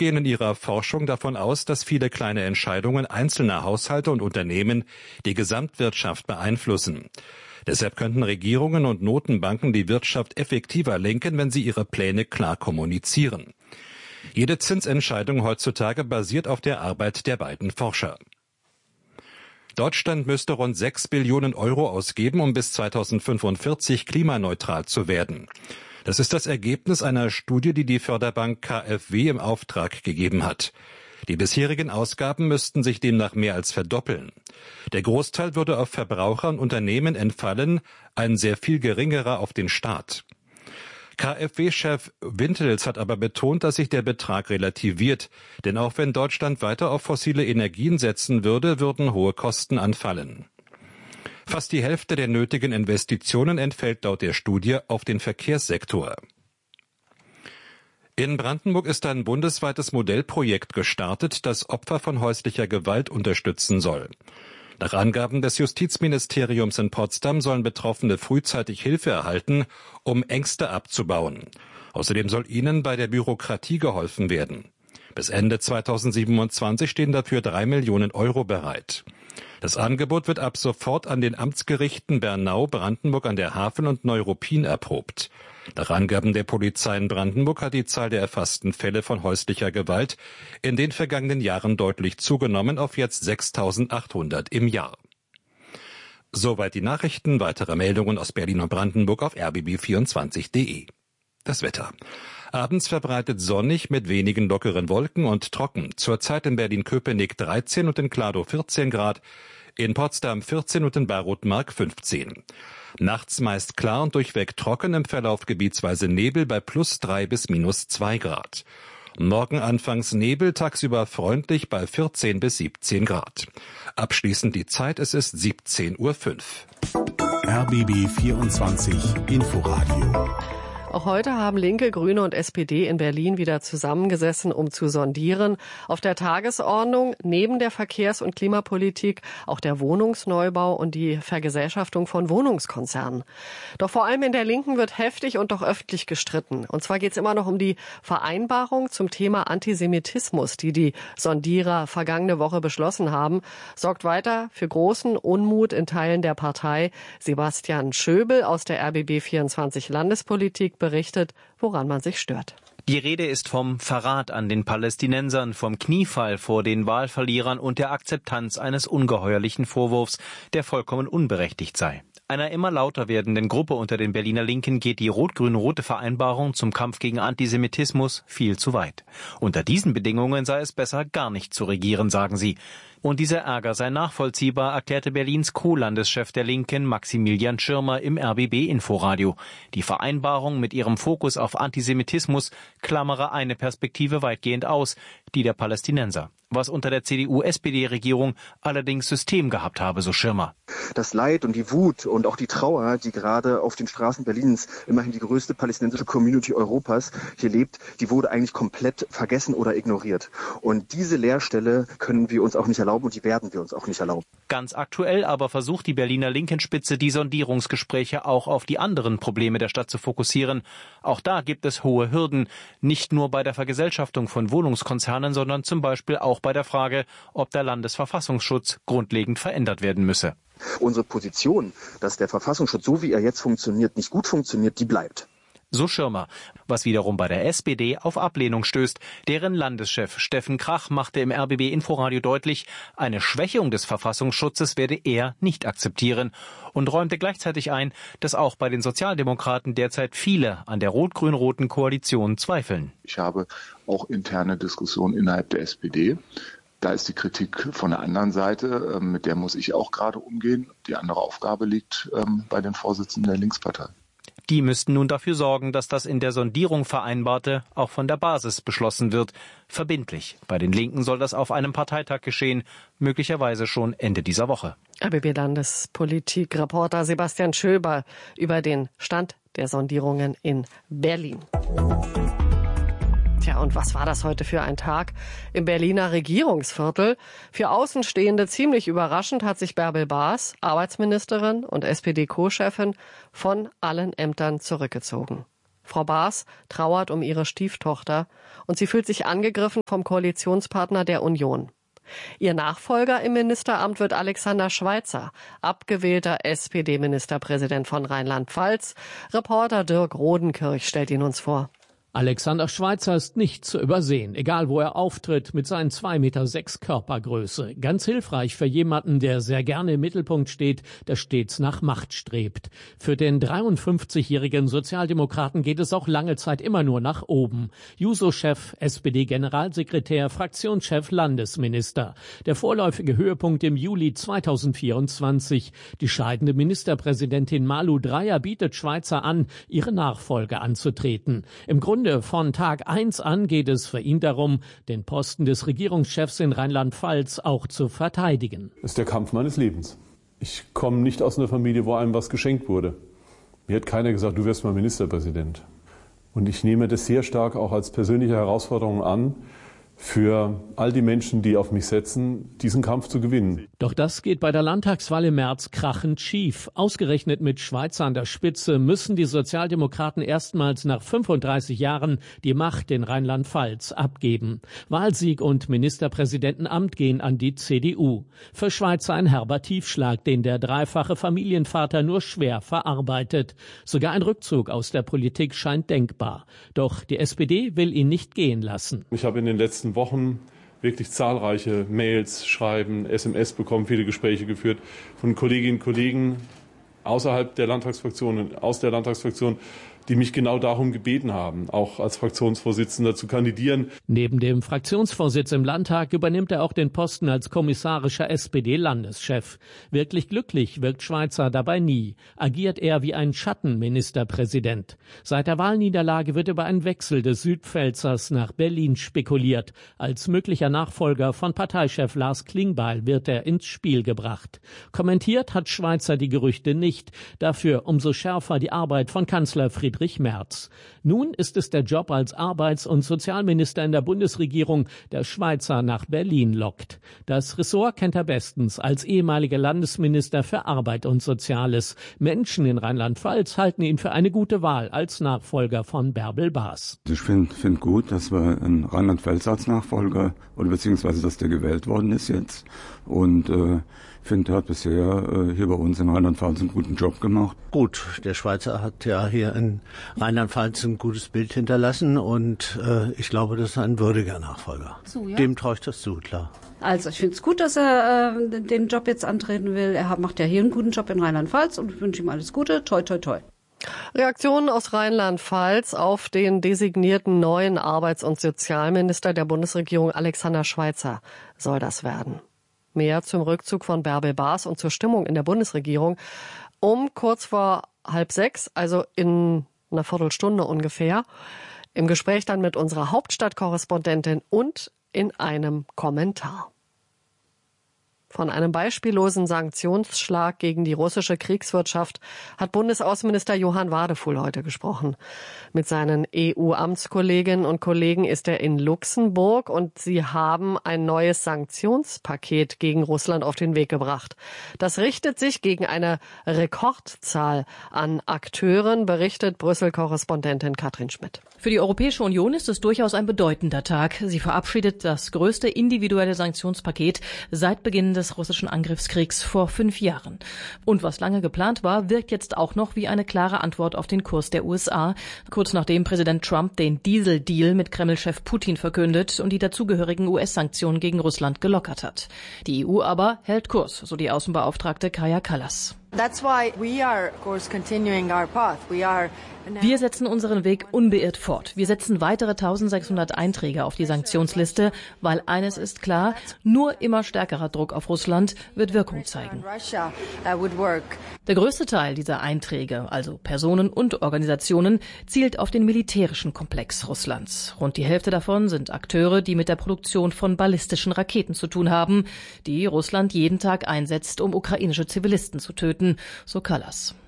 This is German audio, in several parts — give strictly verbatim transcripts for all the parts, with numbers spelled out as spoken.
gehen in ihrer Forschung davon aus, dass viele kleine Entscheidungen einzelner Haushalte und Unternehmen die Gesamtwirtschaft beeinflussen. Deshalb könnten Regierungen und Notenbanken die Wirtschaft effektiver lenken, wenn sie ihre Pläne klar kommunizieren. Jede Zinsentscheidung heutzutage basiert auf der Arbeit der beiden Forscher. Deutschland müsste rund sechs Billionen Euro ausgeben, um bis zweitausendfünfundvierzig klimaneutral zu werden. Das ist das Ergebnis einer Studie, die die Förderbank K f W im Auftrag gegeben hat. Die bisherigen Ausgaben müssten sich demnach mehr als verdoppeln. Der Großteil würde auf Verbraucher und Unternehmen entfallen, ein sehr viel geringerer auf den Staat. K f W-Chef Wintels hat aber betont, dass sich der Betrag relativiert. Denn auch wenn Deutschland weiter auf fossile Energien setzen würde, würden hohe Kosten anfallen. Fast die Hälfte der nötigen Investitionen entfällt laut der Studie auf den Verkehrssektor. In Brandenburg ist ein bundesweites Modellprojekt gestartet, das Opfer von häuslicher Gewalt unterstützen soll. Nach Angaben des Justizministeriums in Potsdam sollen Betroffene frühzeitig Hilfe erhalten, um Ängste abzubauen. Außerdem soll ihnen bei der Bürokratie geholfen werden. Bis Ende zweitausendsiebenundzwanzig stehen dafür drei Millionen Euro bereit. Das Angebot wird ab sofort an den Amtsgerichten Bernau, Brandenburg an der Havel und Neuruppin erprobt. Nach Angaben der Polizei in Brandenburg hat die Zahl der erfassten Fälle von häuslicher Gewalt in den vergangenen Jahren deutlich zugenommen auf jetzt sechstausendachthundert im Jahr. Soweit die Nachrichten. Weitere Meldungen aus Berlin und Brandenburg auf r b b vierundzwanzig punkt d e. Das Wetter. Abends verbreitet sonnig mit wenigen lockeren Wolken und trocken. Zurzeit in Berlin-Köpenick dreizehn und in Kladow vierzehn Grad, in Potsdam vierzehn und in Barotmark fünfzehn. Nachts meist klar und durchweg trocken, im Verlauf gebietsweise Nebel bei plus drei bis minus zwei Grad. Morgen anfangs Nebel, tagsüber freundlich bei vierzehn bis siebzehn Grad. Abschließend die Zeit, es ist siebzehn Uhr fünf. R B B vierundzwanzig Inforadio. Auch heute haben Linke, Grüne und S P D in Berlin wieder zusammengesessen, um zu sondieren. Auf der Tagesordnung neben der Verkehrs- und Klimapolitik auch der Wohnungsneubau und die Vergesellschaftung von Wohnungskonzernen. Doch vor allem in der Linken wird heftig und doch öffentlich gestritten. Und zwar geht es immer noch um die Vereinbarung zum Thema Antisemitismus, die die Sondierer vergangene Woche beschlossen haben. Sorgt weiter für großen Unmut in Teilen der Partei. Sebastian Schöbel aus der R B B vierundzwanzig Landespolitik berichtet, woran man sich stört. Die Rede ist vom Verrat an den Palästinensern, vom Kniefall vor den Wahlverlierern und der Akzeptanz eines ungeheuerlichen Vorwurfs, der vollkommen unberechtigt sei. Einer immer lauter werdenden Gruppe unter den Berliner Linken geht die rot-grün-rote Vereinbarung zum Kampf gegen Antisemitismus viel zu weit. Unter diesen Bedingungen sei es besser, gar nicht zu regieren, sagen sie. Und dieser Ärger sei nachvollziehbar, erklärte Berlins Co-Landeschef der Linken Maximilian Schirmer im R B B-Inforadio. Die Vereinbarung mit ihrem Fokus auf Antisemitismus klammere eine Perspektive weitgehend aus, die der Palästinenser. Was unter der C D U-S P D-Regierung allerdings System gehabt habe, so Schirmer. Das Leid und die Wut und auch die Trauer, die gerade auf den Straßen Berlins, immerhin die größte palästinensische Community Europas, hier lebt, die wurde eigentlich komplett vergessen oder ignoriert. Und diese Leerstelle können wir uns auch nicht erlauben und die werden wir uns auch nicht erlauben. Ganz aktuell aber versucht die Berliner Linkenspitze, die Sondierungsgespräche auch auf die anderen Probleme der Stadt zu fokussieren. Auch da gibt es hohe Hürden, nicht nur bei der Vergesellschaftung von Wohnungskonzernen, sondern zum Beispiel auch bei der Frage, ob der Landesverfassungsschutz grundlegend verändert werden müsse. Unsere Position, dass der Verfassungsschutz, so wie er jetzt funktioniert, nicht gut funktioniert, die bleibt. So Schirmer, was wiederum bei der S P D auf Ablehnung stößt. Deren Landeschef Steffen Krach machte im R B B-Inforadio deutlich, eine Schwächung des Verfassungsschutzes werde er nicht akzeptieren und räumte gleichzeitig ein, dass auch bei den Sozialdemokraten derzeit viele an der rot-grün-roten Koalition zweifeln. Ich habe auch interne Diskussionen innerhalb der S P D. Da ist die Kritik von der anderen Seite, mit der muss ich auch gerade umgehen. Die andere Aufgabe liegt bei den Vorsitzenden der Linkspartei. Die müssten nun dafür sorgen, dass das in der Sondierung Vereinbarte auch von der Basis beschlossen wird. Verbindlich. Bei den Linken soll das auf einem Parteitag geschehen, möglicherweise schon Ende dieser Woche. R B B-Landespolitik-Reporter Sebastian Schöber über den Stand der Sondierungen in Berlin. Tja, und was war das heute für ein Tag im Berliner Regierungsviertel? Für Außenstehende ziemlich überraschend hat sich Bärbel Baas, Arbeitsministerin und S P D-Co-Chefin, von allen Ämtern zurückgezogen. Frau Baas trauert um ihre Stieftochter und sie fühlt sich angegriffen vom Koalitionspartner der Union. Ihr Nachfolger im Ministeramt wird Alexander Schweitzer, abgewählter S P D-Ministerpräsident von Rheinland-Pfalz. Reporter Dirk Rodenkirch stellt ihn uns vor. Alexander Schweitzer ist nicht zu übersehen, egal wo er auftritt, mit seinen zwei Meter sechs Körpergröße. Ganz hilfreich für jemanden, der sehr gerne im Mittelpunkt steht, der stets nach Macht strebt. Für den dreiundfünfzigjährigen Sozialdemokraten geht es auch lange Zeit immer nur nach oben. Juso-Chef, S P D-Generalsekretär, Fraktionschef, Landesminister. Der vorläufige Höhepunkt im Juli zweitausendvierundzwanzig. Die scheidende Ministerpräsidentin Malu Dreyer bietet Schweitzer an, ihre Nachfolge anzutreten. Im Grunde von Tag eins an geht es für ihn darum, den Posten des Regierungschefs in Rheinland-Pfalz auch zu verteidigen. Das ist der Kampf meines Lebens. Ich komme nicht aus einer Familie, wo einem was geschenkt wurde. Mir hat keiner gesagt, du wirst mal Ministerpräsident. Und ich nehme das sehr stark auch als persönliche Herausforderung an, für all die Menschen, die auf mich setzen, diesen Kampf zu gewinnen. Doch das geht bei der Landtagswahl im März krachend schief. Ausgerechnet mit Schweitzer an der Spitze müssen die Sozialdemokraten erstmals nach fünfunddreißig Jahren die Macht in Rheinland-Pfalz abgeben. Wahlsieg und Ministerpräsidentenamt gehen an die C D U. Für Schweitzer ein herber Tiefschlag, den der dreifache Familienvater nur schwer verarbeitet. Sogar ein Rückzug aus der Politik scheint denkbar. Doch die S P D will ihn nicht gehen lassen. Ich habe in den letzten Wochen wirklich zahlreiche Mails, Schreiben, S M S bekommen, viele Gespräche geführt von Kolleginnen und Kollegen außerhalb der Landtagsfraktion und aus der Landtagsfraktion, die mich genau darum gebeten haben, auch als Fraktionsvorsitzender zu kandidieren. Neben dem Fraktionsvorsitz im Landtag übernimmt er auch den Posten als kommissarischer S P D-Landeschef. Wirklich glücklich wirkt Schweitzer dabei nie. Agiert er wie ein Schattenministerpräsident. Seit der Wahlniederlage wird über einen Wechsel des Südpfälzers nach Berlin spekuliert. Als möglicher Nachfolger von Parteichef Lars Klingbeil wird er ins Spiel gebracht. Kommentiert hat Schweitzer die Gerüchte nicht. Dafür umso schärfer die Arbeit von Kanzler Friedrich Friedrich Merz. Nun ist es der Job als Arbeits- und Sozialminister in der Bundesregierung, der Schweitzer nach Berlin lockt. Das Ressort kennt er bestens als ehemaliger Landesminister für Arbeit und Soziales. Menschen in Rheinland-Pfalz halten ihn für eine gute Wahl als Nachfolger von Bärbel Baas. Ich finde find gut, dass wir in Rheinland-Pfalz als Nachfolger oder beziehungsweise, dass der gewählt worden ist jetzt. Und äh, finde, er hat bisher äh, hier bei uns in Rheinland-Pfalz einen guten Job gemacht. Gut, der Schweizer hat ja hier in Rheinland-Pfalz ein gutes Bild hinterlassen und äh, ich glaube, das ist ein würdiger Nachfolger. So, ja. Dem traue ich das zu, klar. Also ich finde es gut, dass er äh, den Job jetzt antreten will. Er macht ja hier einen guten Job in Rheinland-Pfalz und ich wünsche ihm alles Gute. Toi, toi, toi. Reaktionen aus Rheinland-Pfalz auf den designierten neuen Arbeits- und Sozialminister der Bundesregierung Alexander Schweitzer soll das werden. Mehr zum Rückzug von Bärbel Baas und zur Stimmung in der Bundesregierung um kurz vor halb sechs, also in einer Viertelstunde ungefähr, im Gespräch dann mit unserer Hauptstadtkorrespondentin und in einem Kommentar. Von einem beispiellosen Sanktionsschlag gegen die russische Kriegswirtschaft hat Bundesaußenminister Johann Wadefuhl heute gesprochen. Mit seinen E U-Amtskolleginnen und Kollegen ist er in Luxemburg und sie haben ein neues Sanktionspaket gegen Russland auf den Weg gebracht. Das richtet sich gegen eine Rekordzahl an Akteuren, berichtet Brüssel-Korrespondentin Katrin Schmidt. Für die Europäische Union ist es durchaus ein bedeutender Tag. Sie verabschiedet das größte individuelle Sanktionspaket seit Beginn des russischen Angriffskriegs vor fünf Jahren. Und was lange geplant war, wirkt jetzt auch noch wie eine klare Antwort auf den Kurs der U S A, kurz nachdem Präsident Trump den Diesel-Deal mit Kreml-Chef Putin verkündet und die dazugehörigen U S-Sanktionen gegen Russland gelockert hat. Die E U aber hält Kurs, so die Außenbeauftragte Kaja Kallas. That's why we are, of course, continuing our path. We are Wir setzen unseren Weg unbeirrt fort. Wir setzen weitere eintausendsechshundert Einträge auf die Sanktionsliste, weil eines ist klar, nur immer stärkerer Druck auf Russland wird Wirkung zeigen. Der größte Teil dieser Einträge, also Personen und Organisationen, zielt auf den militärischen Komplex Russlands. Rund die Hälfte davon sind Akteure, die mit der Produktion von ballistischen Raketen zu tun haben, die Russland jeden Tag einsetzt, um ukrainische Zivilisten zu töten, so Kallas.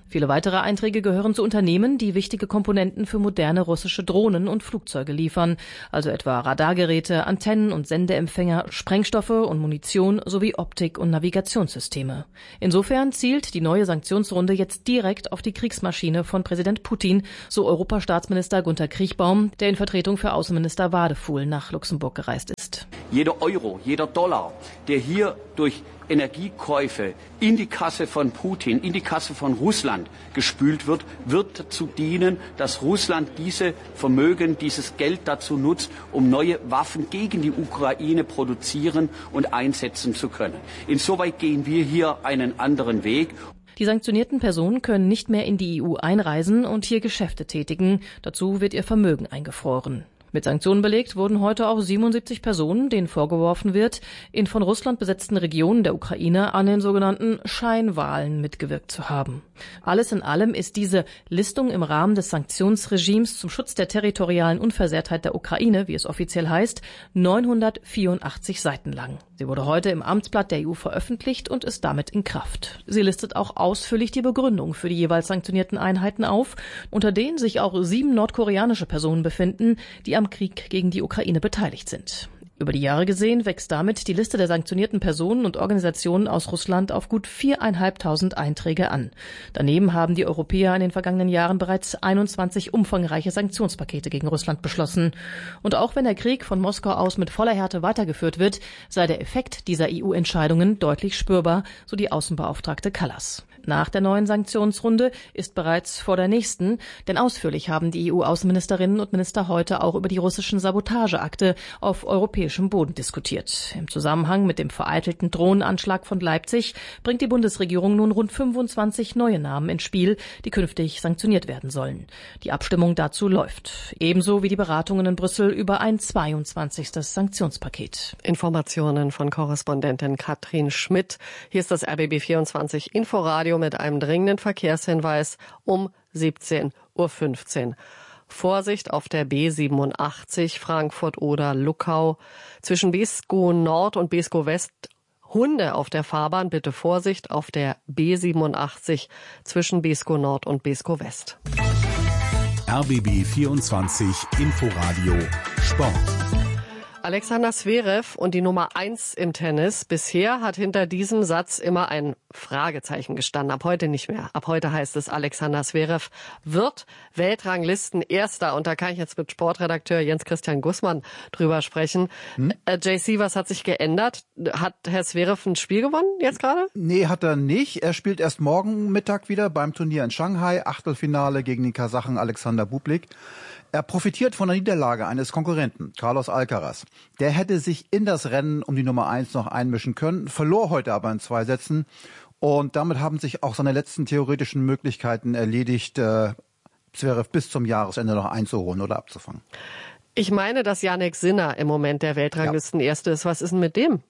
Viele weitere Einträge gehören zu Unternehmen, die wichtige Komponenten für moderne russische Drohnen und Flugzeuge liefern, also etwa Radargeräte, Antennen und Sendeempfänger, Sprengstoffe und Munition sowie Optik- und Navigationssysteme. Insofern zielt die neue Sanktionsrunde jetzt direkt auf die Kriegsmaschine von Präsident Putin, so Europastaatsminister Günter Kriechbaum, der in Vertretung für Außenminister Wadefuhl nach Luxemburg gereist ist. Jeder Euro, jeder Dollar, der hier durch Energiekäufe in die Kasse von Putin, in die Kasse von Russland gespült wird, wird dazu dienen, dass Russland diese Vermögen, dieses Geld dazu nutzt, um neue Waffen gegen die Ukraine produzieren und einsetzen zu können. Insoweit gehen wir hier einen anderen Weg. Die sanktionierten Personen können nicht mehr in die E U einreisen und hier Geschäfte tätigen. Dazu wird ihr Vermögen eingefroren. Mit Sanktionen belegt wurden heute auch siebenundsiebzig Personen, denen vorgeworfen wird, in von Russland besetzten Regionen der Ukraine an den sogenannten Scheinwahlen mitgewirkt zu haben. Alles in allem ist diese Listung im Rahmen des Sanktionsregimes zum Schutz der territorialen Unversehrtheit der Ukraine, wie es offiziell heißt, neunhundertvierundachtzig Seiten lang. Sie wurde heute im Amtsblatt der E U veröffentlicht und ist damit in Kraft. Sie listet auch ausführlich die Begründung für die jeweils sanktionierten Einheiten auf, unter denen sich auch sieben nordkoreanische Personen befinden, die am Krieg gegen die Ukraine beteiligt sind. Über die Jahre gesehen wächst damit die Liste der sanktionierten Personen und Organisationen aus Russland auf gut viertausendfünfhundert Einträge an. Daneben haben die Europäer in den vergangenen Jahren bereits einundzwanzig umfangreiche Sanktionspakete gegen Russland beschlossen. Und auch wenn der Krieg von Moskau aus mit voller Härte weitergeführt wird, sei der Effekt dieser E U-Entscheidungen deutlich spürbar, so die Außenbeauftragte Kallas. Nach der neuen Sanktionsrunde ist bereits vor der nächsten, denn ausführlich haben die E U-Außenministerinnen und Minister heute auch über die russischen Sabotageakte auf europäischem Boden diskutiert. Im Zusammenhang mit dem vereitelten Drohnenanschlag von Leipzig bringt die Bundesregierung nun rund fünfundzwanzig neue Namen ins Spiel, die künftig sanktioniert werden sollen. Die Abstimmung dazu läuft, ebenso wie die Beratungen in Brüssel über ein zweiundzwanzigstes Sanktionspaket. Informationen von Korrespondentin Katrin Schmidt. Hier ist das R B B vierundzwanzig Inforadio mit einem dringenden Verkehrshinweis um siebzehn Uhr fünfzehn. Vorsicht auf der B siebenundachtzig Frankfurt-Oder-Luckau. Zwischen Beeskow Nord und Beeskow West Hunde auf der Fahrbahn. Bitte Vorsicht auf der B siebenundachtzig zwischen Beeskow Nord und Beeskow West. R B B vierundzwanzig Inforadio Sport. Alexander Zverev und die Nummer eins im Tennis. Bisher hat hinter diesem Satz immer ein Fragezeichen gestanden. Ab heute nicht mehr. Ab heute heißt es, Alexander Zverev wird Weltranglisten-Erster. Und da kann ich jetzt mit Sportredakteur Jens Christian Gussmann drüber sprechen. Hm? Äh, J C, was hat sich geändert? Hat Herr Zverev ein Spiel gewonnen jetzt gerade? Nee, hat er nicht. Er spielt erst morgen Mittag wieder beim Turnier in Shanghai. Achtelfinale gegen den Kasachen Alexander Bublik. Er profitiert von der Niederlage eines Konkurrenten, Carlos Alcaraz. Der hätte sich in das Rennen um die Nummer eins noch einmischen können, verlor heute aber in zwei Sätzen. Und damit haben sich auch seine letzten theoretischen Möglichkeiten erledigt, äh, Zverev bis zum Jahresende noch einzuholen oder abzufangen. Ich meine, dass Jannik Sinner im Moment der Weltranglisten-Erste ist. Was ist denn mit dem?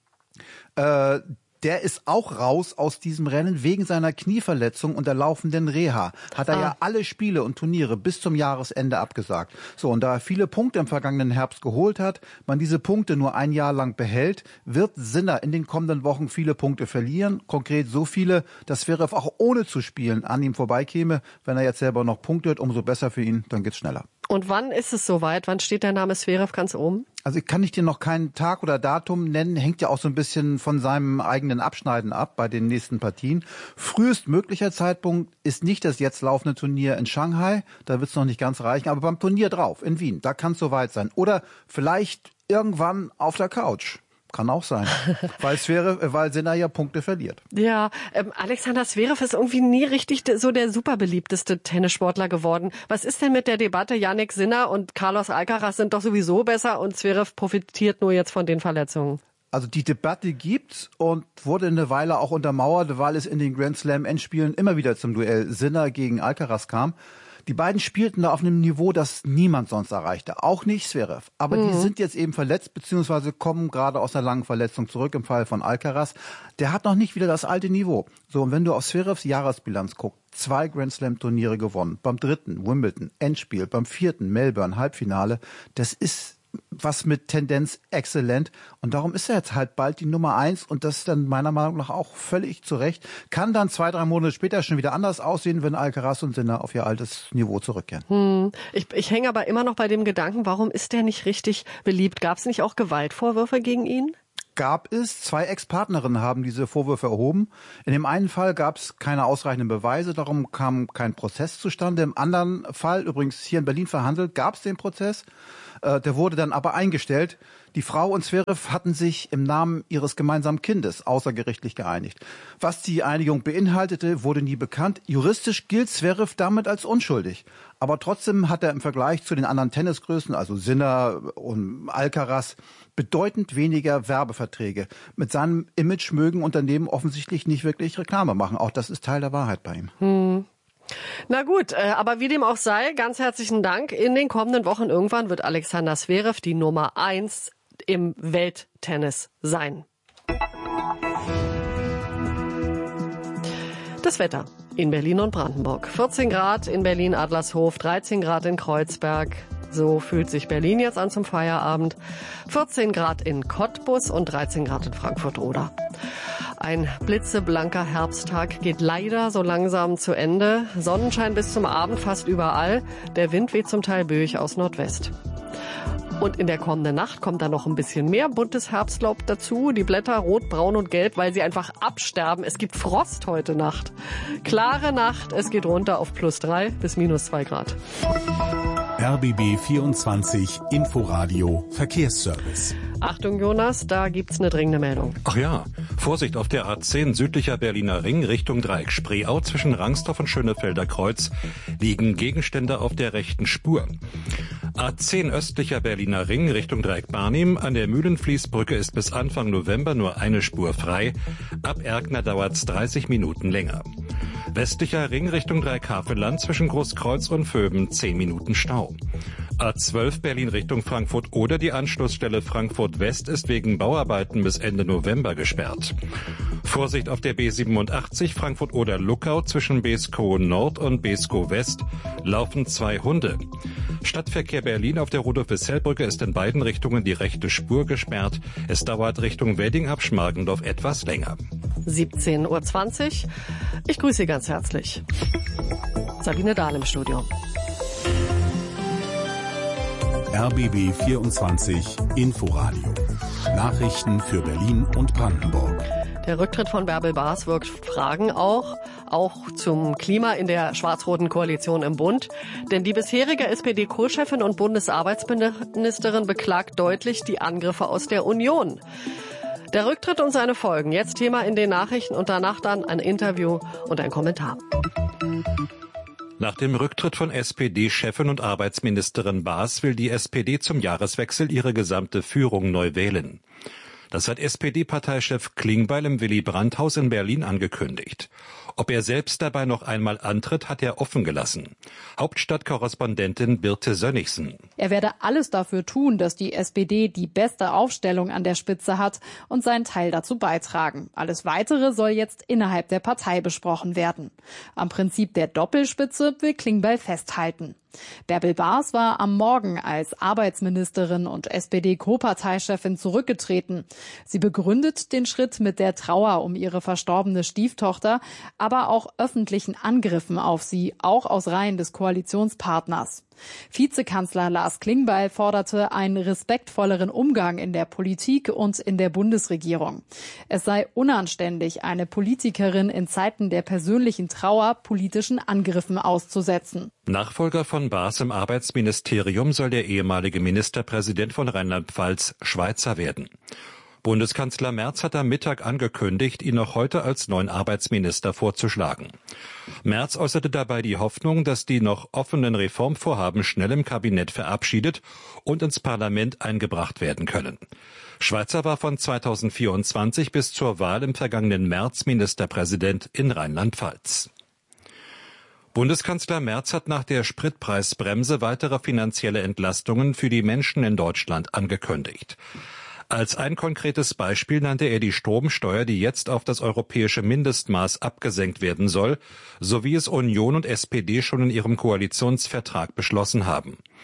Äh, Der ist auch raus aus diesem Rennen wegen seiner Knieverletzung und der laufenden Reha. Hat er ah. ja alle Spiele und Turniere bis zum Jahresende abgesagt. So, und da er viele Punkte im vergangenen Herbst geholt hat, man diese Punkte nur ein Jahr lang behält, wird Sinner in den kommenden Wochen viele Punkte verlieren. Konkret so viele, dass Zverev auch ohne zu spielen an ihm vorbeikäme. Wenn er jetzt selber noch punktet, umso besser für ihn, dann geht's schneller. Und wann ist es soweit? Wann steht der Name Zverev ganz oben? Also ich kann nicht dir noch keinen Tag oder Datum nennen, hängt ja auch so ein bisschen von seinem eigenen Abschneiden ab bei den nächsten Partien. Frühestmöglicher Zeitpunkt ist nicht das jetzt laufende Turnier in Shanghai, da wird es noch nicht ganz reichen, aber beim Turnier drauf in Wien, da kann es soweit sein. Oder vielleicht irgendwann auf der Couch. Kann auch sein, weil Zverev, weil Sinner ja Punkte verliert. Ja, ähm, Alexander Zverev ist irgendwie nie richtig so der super beliebteste Tennissportler geworden. Was ist denn mit der Debatte? Jannik Sinner und Carlos Alcaraz sind doch sowieso besser und Zverev profitiert nur jetzt von den Verletzungen. Also die Debatte gibt's und wurde eine Weile auch untermauert, weil es in den Grand Slam Endspielen immer wieder zum Duell Sinner gegen Alcaraz kam. Die beiden spielten da auf einem Niveau, das niemand sonst erreichte. Auch nicht Zverev. Aber mhm. die sind jetzt eben verletzt, beziehungsweise kommen gerade aus einer langen Verletzung zurück im Fall von Alcaraz. Der hat noch nicht wieder das alte Niveau. So, und wenn du auf Zverevs Jahresbilanz guckst, zwei Grand Slam Turniere gewonnen. Beim dritten Wimbledon, Endspiel. Beim vierten Melbourne, Halbfinale. Das ist was mit Tendenz exzellent. Und darum ist er jetzt halt bald die Nummer eins und das ist dann meiner Meinung nach auch völlig zu Recht. Kann dann zwei, drei Monate später schon wieder anders aussehen, wenn Alcaraz und Sinner auf ihr altes Niveau zurückkehren. Hm. Ich, ich hänge aber immer noch bei dem Gedanken, warum ist der nicht richtig beliebt? Gab es nicht auch Gewaltvorwürfe gegen ihn? Gab es. Zwei Ex-Partnerinnen haben diese Vorwürfe erhoben. In dem einen Fall gab es keine ausreichenden Beweise, darum kam kein Prozess zustande. Im anderen Fall, übrigens hier in Berlin verhandelt, gab es den Prozess. Äh, der wurde dann aber eingestellt. Die Frau und Zverev hatten sich im Namen ihres gemeinsamen Kindes außergerichtlich geeinigt. Was die Einigung beinhaltete, wurde nie bekannt. Juristisch gilt Zverev damit als unschuldig. Aber trotzdem hat er im Vergleich zu den anderen Tennisgrößen, also Sinner und Alcaraz, bedeutend weniger Werbeverträge. Mit seinem Image mögen Unternehmen offensichtlich nicht wirklich Reklame machen. Auch das ist Teil der Wahrheit bei ihm. Hm. Na gut, äh, aber wie dem auch sei, ganz herzlichen Dank. In den kommenden Wochen irgendwann wird Alexander Zverev die Nummer eins im Welttennis sein. Das Wetter in Berlin und Brandenburg. vierzehn Grad in Berlin-Adlershof, dreizehn Grad in Kreuzberg. So fühlt sich Berlin jetzt an zum Feierabend. vierzehn Grad in Cottbus und dreizehn Grad in Frankfurt-Oder. Ein blitzeblanker Herbsttag geht leider so langsam zu Ende. Sonnenschein bis zum Abend fast überall. Der Wind weht zum Teil böig aus Nordwest. Und in der kommenden Nacht kommt dann noch ein bisschen mehr buntes Herbstlaub dazu. Die Blätter rot, braun und gelb, weil sie einfach absterben. Es gibt Frost heute Nacht. Klare Nacht, es geht runter auf plus drei bis minus zwei Grad. R B B vierundzwanzig Inforadio Verkehrsservice. Achtung Jonas, da gibt's eine dringende Meldung. Ach ja, Vorsicht auf der A zehn südlicher Berliner Ring Richtung Dreieck Spreeau zwischen Rangsdorf und Schönefelder Kreuz liegen Gegenstände auf der rechten Spur. A zehn östlicher Berliner Ring Richtung Dreieck Barnim an der Mühlenfließbrücke ist bis Anfang November nur eine Spur frei. Ab Erkner dauert's dreißig Minuten länger. Westlicher Ring Richtung Dreieck Havelland zwischen Großkreuz und Vöben zehn Minuten Stau. A zwölf Berlin Richtung Frankfurt oder die Anschlussstelle Frankfurt West ist wegen Bauarbeiten bis Ende November gesperrt. Vorsicht auf der B siebenundachtzig Frankfurt oder Luckau zwischen Beeskow Nord und Beeskow West laufen zwei Hunde. Stadtverkehr Berlin auf der Rudolf-Wissell-Brücke ist in beiden Richtungen die rechte Spur gesperrt. Es dauert Richtung Wedding ab Schmargendorf etwas länger. siebzehn Uhr zwanzig. Ich grüße Sie ganz herzlich. Sabine Dahl im Studio. R B B vierundzwanzig Inforadio. Nachrichten für Berlin und Brandenburg. Der Rücktritt von Bärbel Baas wirkt Fragen auch, auch zum Klima in der schwarz-roten Koalition im Bund. Denn die bisherige S P D-Co-Chefin und Bundesarbeitsministerin beklagt deutlich die Angriffe aus der Union. Der Rücktritt und seine Folgen. Jetzt Thema in den Nachrichten und danach dann ein Interview und ein Kommentar. Nach dem Rücktritt von S P D-Chefin und Arbeitsministerin Baas will die S P D zum Jahreswechsel ihre gesamte Führung neu wählen. Das hat S P D-Parteichef Klingbeil im Willy-Brandt-Haus in Berlin angekündigt. Ob er selbst dabei noch einmal antritt, hat er offen gelassen. Hauptstadtkorrespondentin Birte Sönnigsen. Er werde alles dafür tun, dass die S P D die beste Aufstellung an der Spitze hat und seinen Teil dazu beitragen. Alles Weitere soll jetzt innerhalb der Partei besprochen werden. Am Prinzip der Doppelspitze will Klingbeil festhalten. Bärbel Baas war am Morgen als Arbeitsministerin und S P D-Co-Parteichefin zurückgetreten. Sie begründet den Schritt mit der Trauer um ihre verstorbene Stieftochter, aber auch öffentlichen Angriffen auf sie, auch aus Reihen des Koalitionspartners. Vizekanzler Lars Klingbeil forderte einen respektvolleren Umgang in der Politik und in der Bundesregierung. Es sei unanständig, eine Politikerin in Zeiten der persönlichen Trauer politischen Angriffen auszusetzen. Nachfolger von Baas im Arbeitsministerium soll der ehemalige Ministerpräsident von Rheinland-Pfalz, Schweizer, werden. Bundeskanzler Merz hat am Mittag angekündigt, ihn noch heute als neuen Arbeitsminister vorzuschlagen. Merz äußerte dabei die Hoffnung, dass die noch offenen Reformvorhaben schnell im Kabinett verabschiedet und ins Parlament eingebracht werden können. Schweizer war von zweitausendvierundzwanzig bis zur Wahl im vergangenen März Ministerpräsident in Rheinland-Pfalz. Bundeskanzler Merz hat nach der Spritpreisbremse weitere finanzielle Entlastungen für die Menschen in Deutschland angekündigt. Als ein konkretes Beispiel nannte er die Stromsteuer, die jetzt auf das europäische Mindestmaß abgesenkt werden soll, so wie es Union und S P D schon in ihrem Koalitionsvertrag beschlossen haben.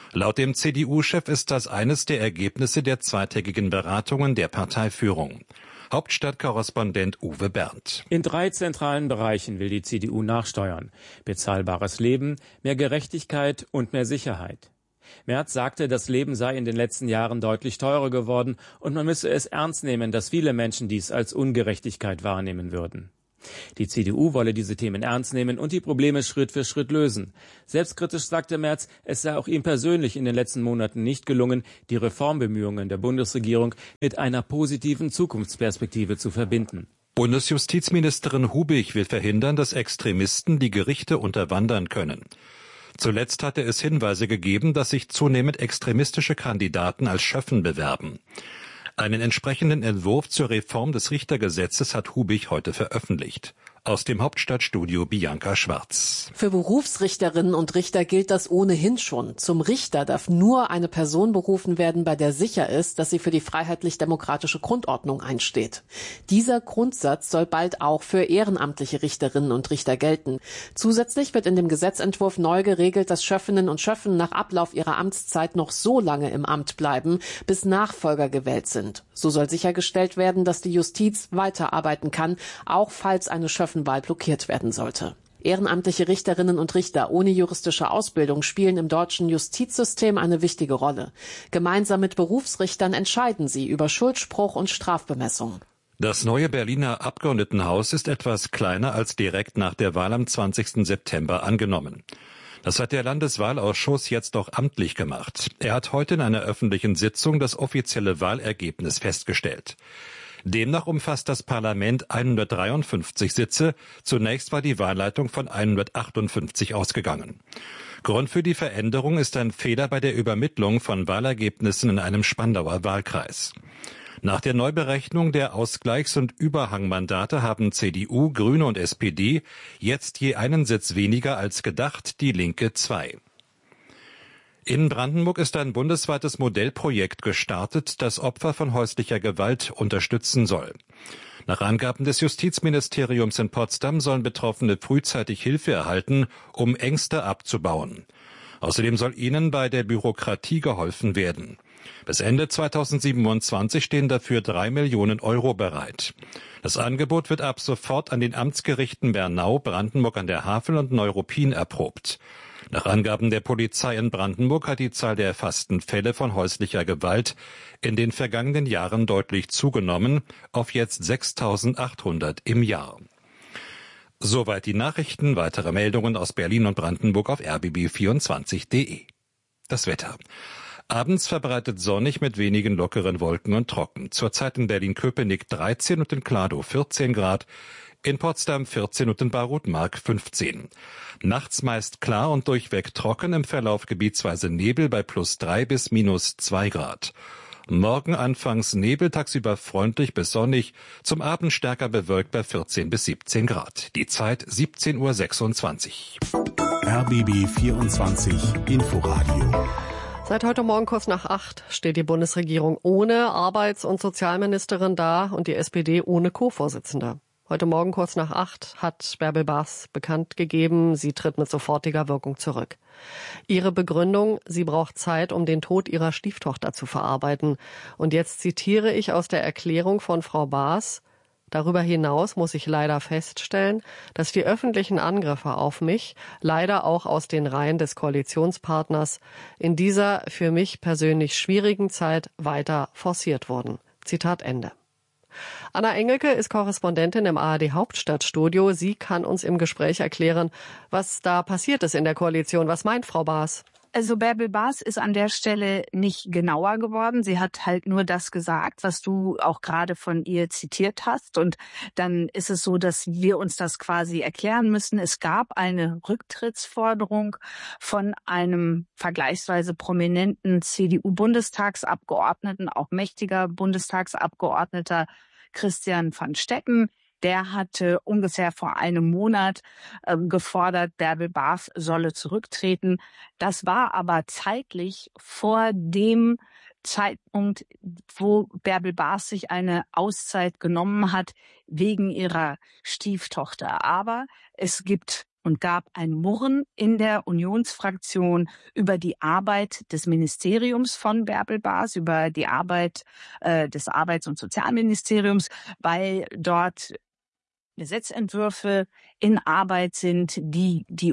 Laut dem C D U-Chef ist das eines der Ergebnisse der zweitägigen Beratungen der Parteiführung. Hauptstadtkorrespondent Uwe Berndt. In drei zentralen Bereichen will die C D U nachsteuern. Bezahlbares Leben, mehr Gerechtigkeit und mehr Sicherheit. Merz sagte, das Leben sei in den letzten Jahren deutlich teurer geworden und man müsse es ernst nehmen, dass viele Menschen dies als Ungerechtigkeit wahrnehmen würden. Die C D U wolle diese Themen ernst nehmen und die Probleme Schritt für Schritt lösen. Selbstkritisch sagte Merz, es sei auch ihm persönlich in den letzten Monaten nicht gelungen, die Reformbemühungen der Bundesregierung mit einer positiven Zukunftsperspektive zu verbinden. Bundesjustizministerin Hubig will verhindern, dass Extremisten die Gerichte unterwandern können. Zuletzt hatte es Hinweise gegeben, dass sich zunehmend extremistische Kandidaten als Schöffen bewerben. Einen entsprechenden Entwurf zur Reform des Richtergesetzes hat Hubig heute veröffentlicht. Aus dem Hauptstadtstudio Bianca Schwarz. Für Berufsrichterinnen und Richter gilt das ohnehin schon. Zum Richter darf nur eine Person berufen werden, bei der sicher ist, dass sie für die freiheitlich-demokratische Grundordnung einsteht. Dieser Grundsatz soll bald auch für ehrenamtliche Richterinnen und Richter gelten. Zusätzlich wird in dem Gesetzentwurf neu geregelt, dass Schöffinnen und Schöffen nach Ablauf ihrer Amtszeit noch so lange im Amt bleiben, bis Nachfolger gewählt sind. So soll sichergestellt werden, dass die Justiz weiterarbeiten kann, auch falls eine Schöffenwahl blockiert werden sollte. Ehrenamtliche Richterinnen und Richter ohne juristische Ausbildung spielen im deutschen Justizsystem eine wichtige Rolle. Gemeinsam mit Berufsrichtern entscheiden sie über Schuldspruch und Strafbemessung. Das neue Berliner Abgeordnetenhaus ist etwas kleiner als direkt nach der Wahl am zwanzigsten September angenommen. Das hat der Landeswahlausschuss jetzt auch amtlich gemacht. Er hat heute in einer öffentlichen Sitzung das offizielle Wahlergebnis festgestellt. Demnach umfasst das Parlament hundertdreiundfünfzig Sitze. Zunächst war die Wahlleitung von hundertachtundfünfzig ausgegangen. Grund für die Veränderung ist ein Fehler bei der Übermittlung von Wahlergebnissen in einem Spandauer Wahlkreis. Nach der Neuberechnung der Ausgleichs- und Überhangmandate haben C D U, Grüne und S P D jetzt je einen Sitz weniger als gedacht, die Linke zwei. In Brandenburg ist ein bundesweites Modellprojekt gestartet, das Opfer von häuslicher Gewalt unterstützen soll. Nach Angaben des Justizministeriums in Potsdam sollen Betroffene frühzeitig Hilfe erhalten, um Ängste abzubauen. Außerdem soll ihnen bei der Bürokratie geholfen werden. Bis Ende zweitausendsiebenundzwanzig stehen dafür drei Millionen Euro bereit. Das Angebot wird ab sofort an den Amtsgerichten Bernau, Brandenburg an der Havel und Neuruppin erprobt. Nach Angaben der Polizei in Brandenburg hat die Zahl der erfassten Fälle von häuslicher Gewalt in den vergangenen Jahren deutlich zugenommen, auf jetzt sechstausendachthundert im Jahr. Soweit die Nachrichten. Weitere Meldungen aus Berlin und Brandenburg auf r b b vierundzwanzig punkt d e. Das Wetter. Abends verbreitet sonnig mit wenigen lockeren Wolken und trocken. Zurzeit in Berlin-Köpenick dreizehn und in Kladow vierzehn Grad, in Potsdam vierzehn und in Barutmark fünfzehn. Nachts meist klar und durchweg trocken, im Verlauf gebietsweise Nebel bei plus drei bis minus zwei Grad. Morgen anfangs Nebel, tagsüber freundlich bis sonnig, zum Abend stärker bewölkt bei vierzehn bis siebzehn Grad. Die Zeit siebzehn Uhr sechsundzwanzig. R B B vierundzwanzig Inforadio. Seit heute Morgen kurz nach acht steht die Bundesregierung ohne Arbeits- und Sozialministerin da und die S P D ohne Co-Vorsitzender. Heute Morgen kurz nach acht hat Bärbel Baas bekannt gegeben, sie tritt mit sofortiger Wirkung zurück. Ihre Begründung, sie braucht Zeit, um den Tod ihrer Stieftochter zu verarbeiten. Und jetzt zitiere ich aus der Erklärung von Frau Baas: Darüber hinaus muss ich leider feststellen, dass die öffentlichen Angriffe auf mich, leider auch aus den Reihen des Koalitionspartners, in dieser für mich persönlich schwierigen Zeit weiter forciert wurden. Zitat Ende. Anna Engelke ist Korrespondentin im A R D Hauptstadtstudio. Sie kann uns im Gespräch erklären, was da passiert ist in der Koalition. Was meint Frau Baas? Also Bärbel Baas ist an der Stelle nicht genauer geworden. Sie hat halt nur das gesagt, was du auch gerade von ihr zitiert hast. Und dann ist es so, dass wir uns das quasi erklären müssen. Es gab eine Rücktrittsforderung von einem vergleichsweise prominenten C D U-Bundestagsabgeordneten, auch mächtiger Bundestagsabgeordneter, Christian van Stetten. Der hatte ungefähr vor einem Monat äh, gefordert, Bärbel Baas solle zurücktreten. Das war aber zeitlich vor dem Zeitpunkt, wo Bärbel Baas sich eine Auszeit genommen hat wegen ihrer Stieftochter. Aber es gibt und gab ein Murren in der Unionsfraktion über die Arbeit des Ministeriums von Bärbel Baas, über die Arbeit äh, des Arbeits- und Sozialministeriums, weil dort Gesetzentwürfe in Arbeit sind, die die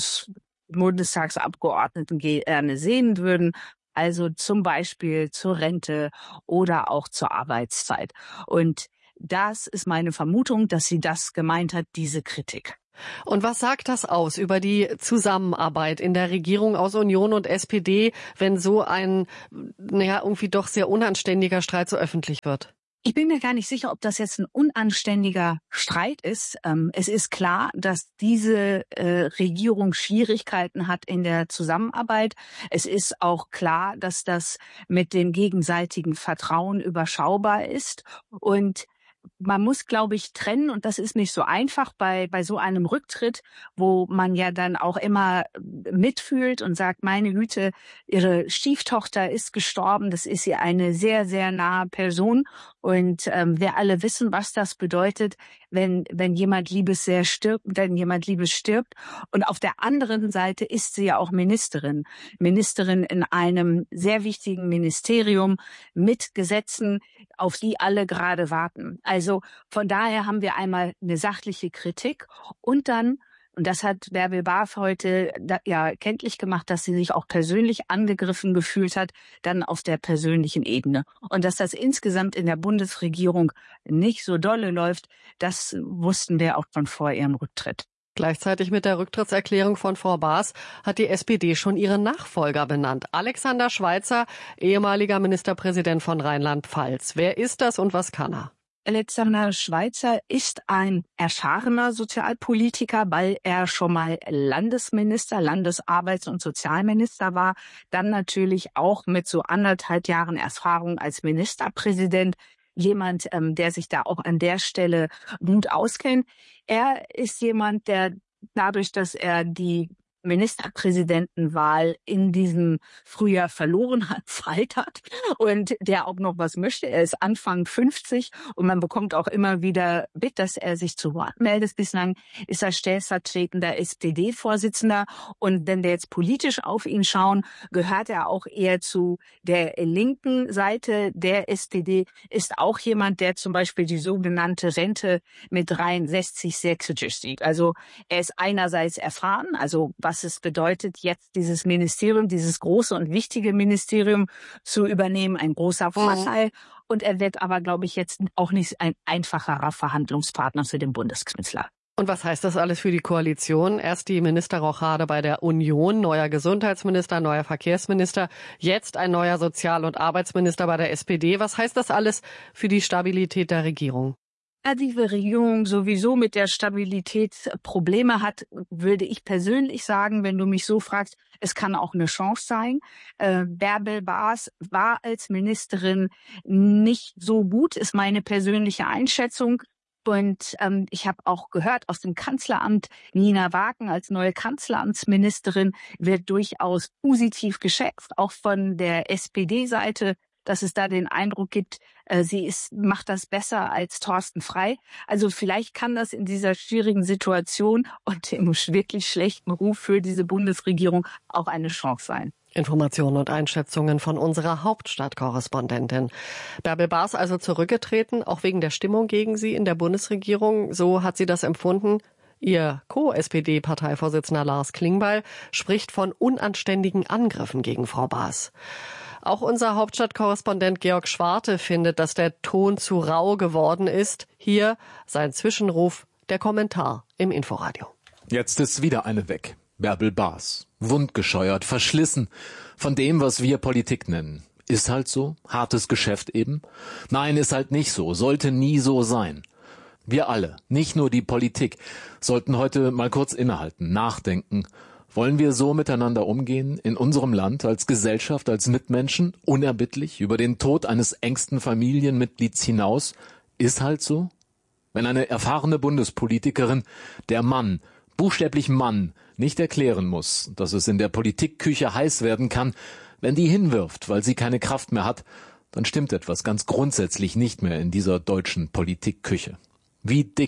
Unionsbundestagsabgeordneten gerne sehen würden. Also zum Beispiel zur Rente oder auch zur Arbeitszeit. Und das ist meine Vermutung, dass sie das gemeint hat, diese Kritik. Und was sagt das aus über die Zusammenarbeit in der Regierung aus Union und S P D, wenn so ein, naja, irgendwie doch sehr unanständiger Streit so öffentlich wird? Ich bin mir gar nicht sicher, ob das jetzt ein unanständiger Streit ist. Ähm, es ist klar, dass diese äh, Regierung Schwierigkeiten hat in der Zusammenarbeit. Es ist auch klar, dass das mit dem gegenseitigen Vertrauen überschaubar ist. Und man muss, glaube ich, trennen, und das ist nicht so einfach bei bei so einem Rücktritt, wo man ja dann auch immer mitfühlt und sagt, meine Güte, ihre Stieftochter ist gestorben, das ist ihr eine sehr, sehr nahe Person. Und ähm, wir alle wissen, was das bedeutet, wenn wenn jemand Liebes sehr stirbt, wenn jemand Liebes stirbt. Und auf der anderen Seite ist sie ja auch Ministerin. Ministerin in einem sehr wichtigen Ministerium mit Gesetzen, auf die alle gerade warten. Also von daher haben wir einmal eine sachliche Kritik und dann, und das hat Bärbel Baas heute ja kenntlich gemacht, dass sie sich auch persönlich angegriffen gefühlt hat, dann auf der persönlichen Ebene. Und dass das insgesamt in der Bundesregierung nicht so dolle läuft, das wussten wir auch schon vor ihrem Rücktritt. Gleichzeitig mit der Rücktrittserklärung von Frau Baas hat die S P D schon ihren Nachfolger benannt. Alexander Schweitzer, ehemaliger Ministerpräsident von Rheinland-Pfalz. Wer ist das und was kann er? Alexander Schweitzer ist ein erfahrener Sozialpolitiker, weil er schon mal Landesminister, Landesarbeits- und Sozialminister war, dann natürlich auch mit so anderthalb Jahren Erfahrung als Ministerpräsident. Jemand, ähm, der sich da auch an der Stelle gut auskennt. Er ist jemand, der dadurch, dass er die Ministerpräsidentenwahl in diesem Frühjahr verloren hat, Zeit hat und der auch noch was möchte. Er ist Anfang fünfzig und man bekommt auch immer wieder mit, dass er sich zu Wort meldet. Bislang ist er stellvertretender S P D-Vorsitzender und wenn wir jetzt politisch auf ihn schauen, gehört er auch eher zu der linken Seite der S P D, ist auch jemand, der zum Beispiel die sogenannte Rente mit dreiundsechzig Sechsig sieht. Also er ist einerseits erfahren, also was es bedeutet, jetzt dieses Ministerium, dieses große und wichtige Ministerium zu übernehmen, ein großer Vorteil. Und er wird aber, glaube ich, jetzt auch nicht ein einfacherer Verhandlungspartner für den Bundeskanzler. Und was heißt das alles für die Koalition? Erst die Ministerrochade bei der Union, neuer Gesundheitsminister, neuer Verkehrsminister, jetzt ein neuer Sozial- und Arbeitsminister bei der S P D. Was heißt das alles für die Stabilität der Regierung? Da die Regierung sowieso mit der Stabilität Probleme hat, würde ich persönlich sagen, wenn du mich so fragst, es kann auch eine Chance sein. Äh, Bärbel Baas war als Ministerin nicht so gut, ist meine persönliche Einschätzung. Und ähm, ich habe auch gehört aus dem Kanzleramt, Nina Wagen als neue Kanzleramtsministerin wird durchaus positiv geschätzt, auch von der S P D-Seite, dass es da den Eindruck gibt, äh, sie ist, macht das besser als Thorsten Frey. Also vielleicht kann das in dieser schwierigen Situation und im wirklich schlechten Ruf für diese Bundesregierung auch eine Chance sein. Informationen und Einschätzungen von unserer Hauptstadtkorrespondentin. Bärbel Baas also zurückgetreten, auch wegen der Stimmung gegen sie in der Bundesregierung. So hat sie das empfunden. Ihr Co-S P D-Parteivorsitzender Lars Klingbeil spricht von unanständigen Angriffen gegen Frau Baas. Auch unser Hauptstadtkorrespondent Georg Schwarte findet, dass der Ton zu rau geworden ist. Hier sein Zwischenruf, der Kommentar im Inforadio. Jetzt ist wieder eine weg. Bärbel Baas. Wundgescheuert, verschlissen von dem, was wir Politik nennen. Ist halt so, hartes Geschäft eben. Nein, ist halt nicht so, sollte nie so sein. Wir alle, nicht nur die Politik, sollten heute mal kurz innehalten, nachdenken. Wollen wir so miteinander umgehen, in unserem Land, als Gesellschaft, als Mitmenschen, unerbittlich, über den Tod eines engsten Familienmitglieds hinaus? Ist halt so? Wenn eine erfahrene Bundespolitikerin, der Mann, buchstäblich Mann, nicht erklären muss, dass es in der Politikküche heiß werden kann, wenn die hinwirft, weil sie keine Kraft mehr hat, dann stimmt etwas ganz grundsätzlich nicht mehr in dieser deutschen Politikküche. Wie dick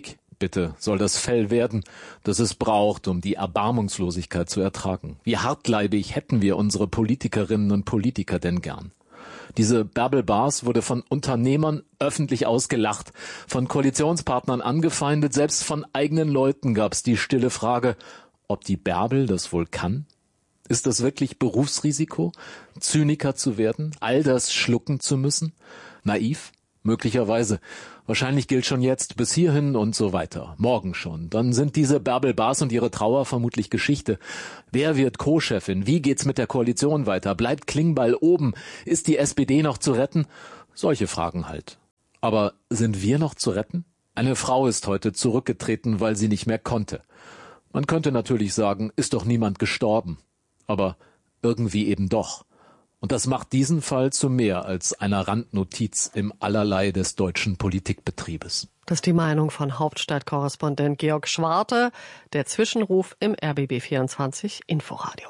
bitte, soll das Fell werden, das es braucht, um die Erbarmungslosigkeit zu ertragen? Wie hartleibig hätten wir unsere Politikerinnen und Politiker denn gern? Diese Bärbel Baas wurde von Unternehmern öffentlich ausgelacht, von Koalitionspartnern angefeindet, selbst von eigenen Leuten gab es die stille Frage, ob die Bärbel das wohl kann? Ist das wirklich Berufsrisiko, Zyniker zu werden, all das schlucken zu müssen? Naiv? Möglicherweise. Wahrscheinlich gilt schon jetzt bis hierhin und so weiter. Morgen schon. Dann sind diese Bärbel Baas und ihre Trauer vermutlich Geschichte. Wer wird Co-Chefin? Wie geht's mit der Koalition weiter? Bleibt Klingbeil oben? Ist die S P D noch zu retten? Solche Fragen halt. Aber sind wir noch zu retten? Eine Frau ist heute zurückgetreten, weil sie nicht mehr konnte. Man könnte natürlich sagen, ist doch niemand gestorben. Aber irgendwie eben doch. Und das macht diesen Fall zu mehr als einer Randnotiz im Allerlei des deutschen Politikbetriebes. Das ist die Meinung von Hauptstadtkorrespondent Georg Schwarte, der Zwischenruf im R B B vierundzwanzig Inforadio.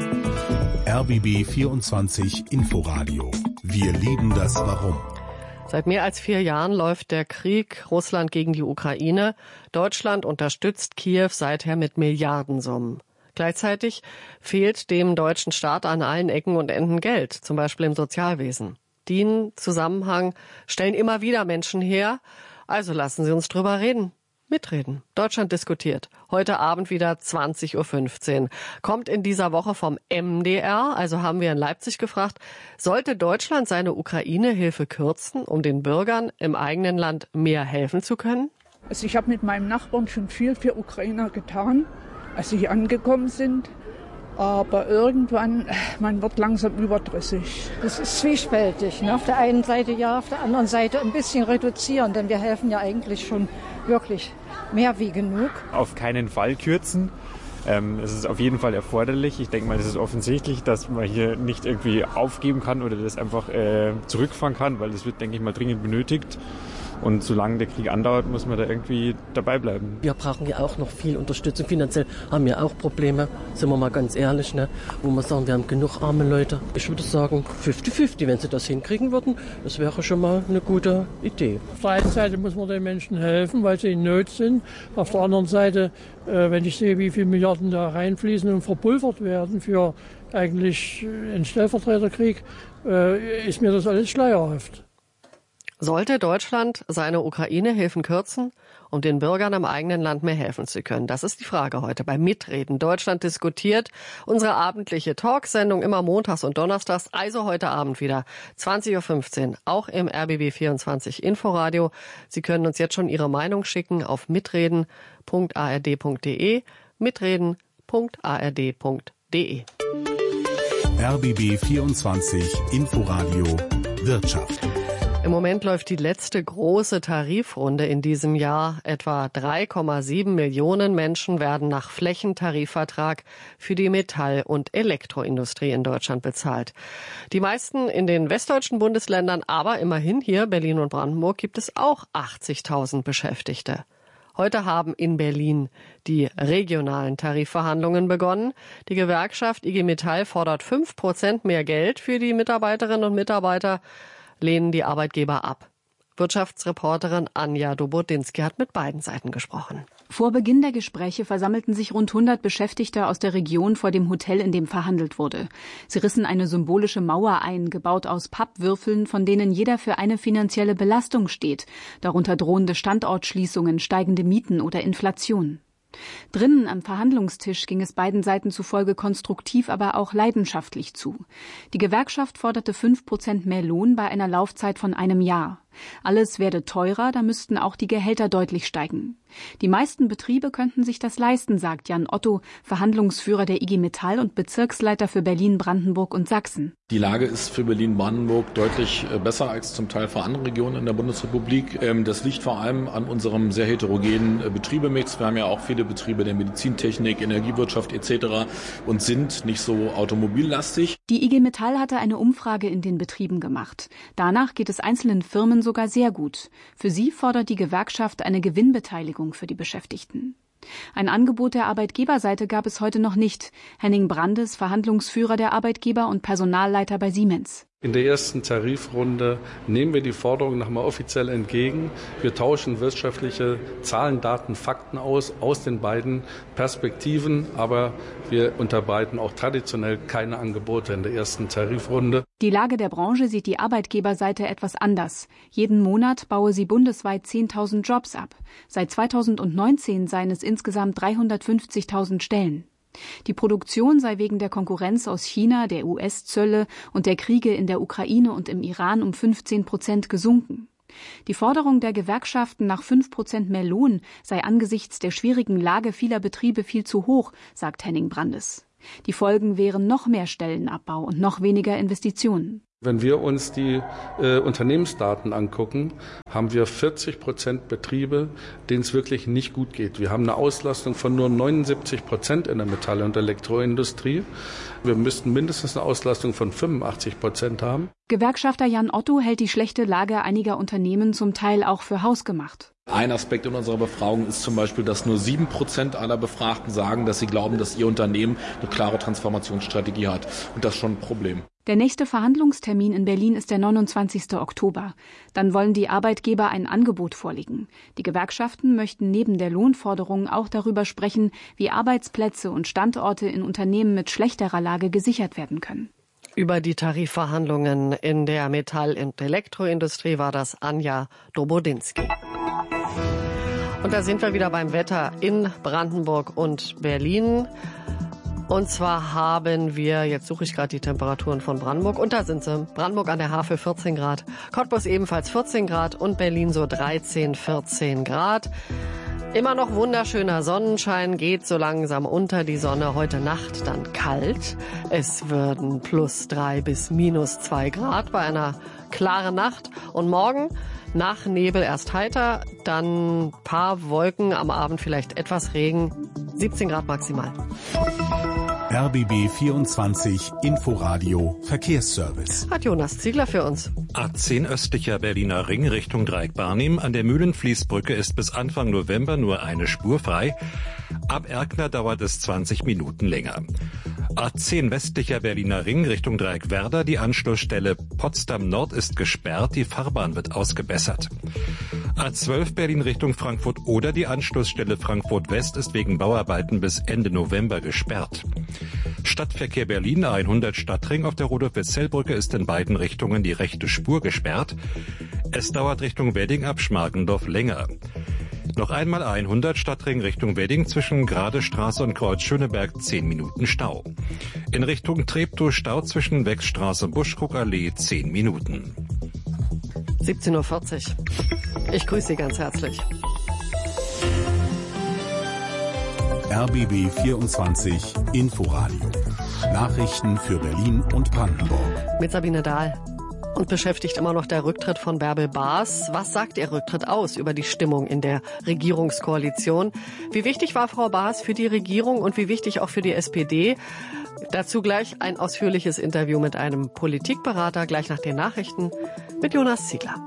R B B vierundzwanzig Inforadio. Wir lieben das Warum. Seit mehr als vier Jahren läuft der Krieg Russland gegen die Ukraine. Deutschland unterstützt Kiew seither mit Milliardensummen. Gleichzeitig fehlt dem deutschen Staat an allen Ecken und Enden Geld, zum Beispiel im Sozialwesen. Den Zusammenhang stellen immer wieder Menschen her. Also lassen Sie uns drüber reden. Mitreden. Deutschland diskutiert. Heute Abend wieder zwanzig Uhr fünfzehn. Kommt in dieser Woche vom M D R. Also haben wir in Leipzig gefragt, sollte Deutschland seine Ukraine-Hilfe kürzen, um den Bürgern im eigenen Land mehr helfen zu können? Also ich habe mit meinem Nachbarn schon viel für Ukrainer getan, als sie hier angekommen sind. Aber irgendwann, man wird langsam überdrüssig. Es ist zwiespältig. Ne? Auf der einen Seite ja, auf der anderen Seite ein bisschen reduzieren, denn wir helfen ja eigentlich schon wirklich mehr wie genug. Auf keinen Fall kürzen. Ähm, es ist auf jeden Fall erforderlich. Ich denke mal, das ist offensichtlich, dass man hier nicht irgendwie aufgeben kann oder das einfach äh, zurückfahren kann, weil das wird, denke ich mal, dringend benötigt. Und solange der Krieg andauert, muss man da irgendwie dabei bleiben. Wir brauchen ja auch noch viel Unterstützung. Finanziell haben wir auch Probleme, sind wir mal ganz ehrlich, ne? Wo wir sagen, wir haben genug arme Leute. Ich würde sagen fünfzig fünfzig, wenn sie das hinkriegen würden. Das wäre schon mal eine gute Idee. Auf der einen Seite muss man den Menschen helfen, weil sie in Not sind. Auf der anderen Seite, äh, wenn ich sehe, wie viele Milliarden da reinfließen und verpulvert werden für eigentlich einen Stellvertreterkrieg, äh, ist mir das alles schleierhaft. Sollte Deutschland seine Ukraine-Hilfen kürzen, um den Bürgern im eigenen Land mehr helfen zu können? Das ist die Frage heute bei Mitreden. Deutschland diskutiert. Unsere abendliche Talksendung immer montags und donnerstags, also heute Abend wieder zwanzig Uhr fünfzehn, auch im R B B vierundzwanzig Inforadio. Sie können uns jetzt schon Ihre Meinung schicken auf mitreden punkt a r d punkt d e, mitreden punkt a r d punkt d e. R B B vierundzwanzig Inforadio Wirtschaft. Im Moment läuft die letzte große Tarifrunde in diesem Jahr. Etwa drei Komma sieben Millionen Menschen werden nach Flächentarifvertrag für die Metall- und Elektroindustrie in Deutschland bezahlt. Die meisten in den westdeutschen Bundesländern, aber immerhin hier Berlin und Brandenburg gibt es auch achtzigtausend Beschäftigte. Heute haben in Berlin die regionalen Tarifverhandlungen begonnen. Die Gewerkschaft I G Metall fordert fünf Prozent mehr Geld für die Mitarbeiterinnen und Mitarbeiter, lehnen die Arbeitgeber ab. Wirtschaftsreporterin Anja Dobodinski hat mit beiden Seiten gesprochen. Vor Beginn der Gespräche versammelten sich rund hundert Beschäftigte aus der Region vor dem Hotel, in dem verhandelt wurde. Sie rissen eine symbolische Mauer ein, gebaut aus Pappwürfeln, von denen jeder für eine finanzielle Belastung steht, darunter drohende Standortschließungen, steigende Mieten oder Inflation. Drinnen am Verhandlungstisch ging es beiden Seiten zufolge konstruktiv, aber auch leidenschaftlich zu. Die Gewerkschaft forderte fünf Prozent mehr Lohn bei einer Laufzeit von einem Jahr. Alles werde teurer, da müssten auch die Gehälter deutlich steigen. Die meisten Betriebe könnten sich das leisten, sagt Jan Otto, Verhandlungsführer der I G Metall und Bezirksleiter für Berlin, Brandenburg und Sachsen. Die Lage ist für Berlin-Brandenburg deutlich besser als zum Teil für andere Regionen in der Bundesrepublik. Das liegt vor allem an unserem sehr heterogenen Betriebemix. Wir haben ja auch viele Betriebe der Medizintechnik, Energiewirtschaft et cetera und sind nicht so automobillastig. Die I G Metall hatte eine Umfrage in den Betrieben gemacht. Danach geht es einzelnen Firmen sogar sehr gut. Für sie fordert die Gewerkschaft eine Gewinnbeteiligung für die Beschäftigten. Ein Angebot der Arbeitgeberseite gab es heute noch nicht. Henning Brandes, Verhandlungsführer der Arbeitgeber und Personalleiter bei Siemens. In der ersten Tarifrunde nehmen wir die Forderung nochmal offiziell entgegen. Wir tauschen wirtschaftliche Zahlen, Daten, Fakten aus, aus den beiden Perspektiven. Aber wir unterbreiten auch traditionell keine Angebote in der ersten Tarifrunde. Die Lage der Branche sieht die Arbeitgeberseite etwas anders. Jeden Monat baue sie bundesweit zehntausend Jobs ab. Seit zweitausendneunzehn seien es insgesamt dreihundertfünfzigtausend Stellen. Die Produktion sei wegen der Konkurrenz aus China, der U S-Zölle und der Kriege in der Ukraine und im Iran um fünfzehn Prozent gesunken. Die Forderung der Gewerkschaften nach fünf Prozent mehr Lohn sei angesichts der schwierigen Lage vieler Betriebe viel zu hoch, sagt Henning Brandes. Die Folgen wären noch mehr Stellenabbau und noch weniger Investitionen. Wenn wir uns die äh, Unternehmensdaten angucken, haben wir vierzig Prozent Betriebe, denen es wirklich nicht gut geht. Wir haben eine Auslastung von nur neunundsiebzig Prozent in der Metall- und Elektroindustrie. Wir müssten mindestens eine Auslastung von fünfundachtzig Prozent haben. Gewerkschafter Jan Otto hält die schlechte Lage einiger Unternehmen zum Teil auch für hausgemacht. Ein Aspekt in unserer Befragung ist zum Beispiel, dass nur sieben Prozent aller Befragten sagen, dass sie glauben, dass ihr Unternehmen eine klare Transformationsstrategie hat. Und das ist schon ein Problem. Der nächste Verhandlungstermin in Berlin ist der neunundzwanzigsten Oktober. Dann wollen die Arbeitgeber ein Angebot vorlegen. Die Gewerkschaften möchten neben der Lohnforderung auch darüber sprechen, wie Arbeitsplätze und Standorte in Unternehmen mit schlechterer Lage gesichert werden können. Über die Tarifverhandlungen in der Metall- und Elektroindustrie war das Anja Dobodinski. Und da sind wir wieder beim Wetter in Brandenburg und Berlin. Und zwar haben wir, jetzt suche ich gerade die Temperaturen von Brandenburg, und da sind sie. Brandenburg an der Havel vierzehn Grad, Cottbus ebenfalls vierzehn Grad und Berlin so dreizehn, vierzehn Grad. Immer noch wunderschöner Sonnenschein, geht so langsam unter die Sonne. Heute Nacht dann kalt. Es würden plus drei bis minus zwei Grad bei einer klaren Nacht. Und morgen nach Nebel erst heiter, dann paar Wolken, am Abend vielleicht etwas Regen. siebzehn Grad maximal. R B B vierundzwanzig Inforadio Verkehrsservice. Hat Jonas Ziegler für uns. A zehn östlicher Berliner Ring Richtung Dreieck Barnim. An der Mühlenfließbrücke ist bis Anfang November nur eine Spur frei. Ab Erkner dauert es zwanzig Minuten länger. A zehn westlicher Berliner Ring Richtung Dreieck Werder. Die Anschlussstelle Potsdam Nord ist gesperrt. Die Fahrbahn wird ausgebessert. A zwölf Berlin Richtung Frankfurt oder die Anschlussstelle Frankfurt West ist wegen Bauarbeiten bis Ende November gesperrt. Stadtverkehr Berlin hundert Stadtring auf der Rudolf-Wessel-Brücke ist in beiden Richtungen die rechte Spur gesperrt. Es dauert Richtung Wedding ab Schmargendorf länger. Noch einmal hundert Stadtring Richtung Wedding zwischen Gradestraße und Kreuz Schöneberg zehn Minuten Stau. In Richtung Treptow Stau zwischen Wechstraße und Buschkrugallee zehn Minuten. siebzehn Uhr vierzig. Ich grüße Sie ganz herzlich. R B B vierundzwanzig Inforadio. Nachrichten für Berlin und Brandenburg. Mit Sabine Dahl. Und beschäftigt immer noch der Rücktritt von Bärbel Baas. Was sagt Ihr Rücktritt aus über die Stimmung in der Regierungskoalition? Wie wichtig war Frau Baas für die Regierung und wie wichtig auch für die S P D? Dazu gleich ein ausführliches Interview mit einem Politikberater, gleich nach den Nachrichten mit Jonas Ziegler.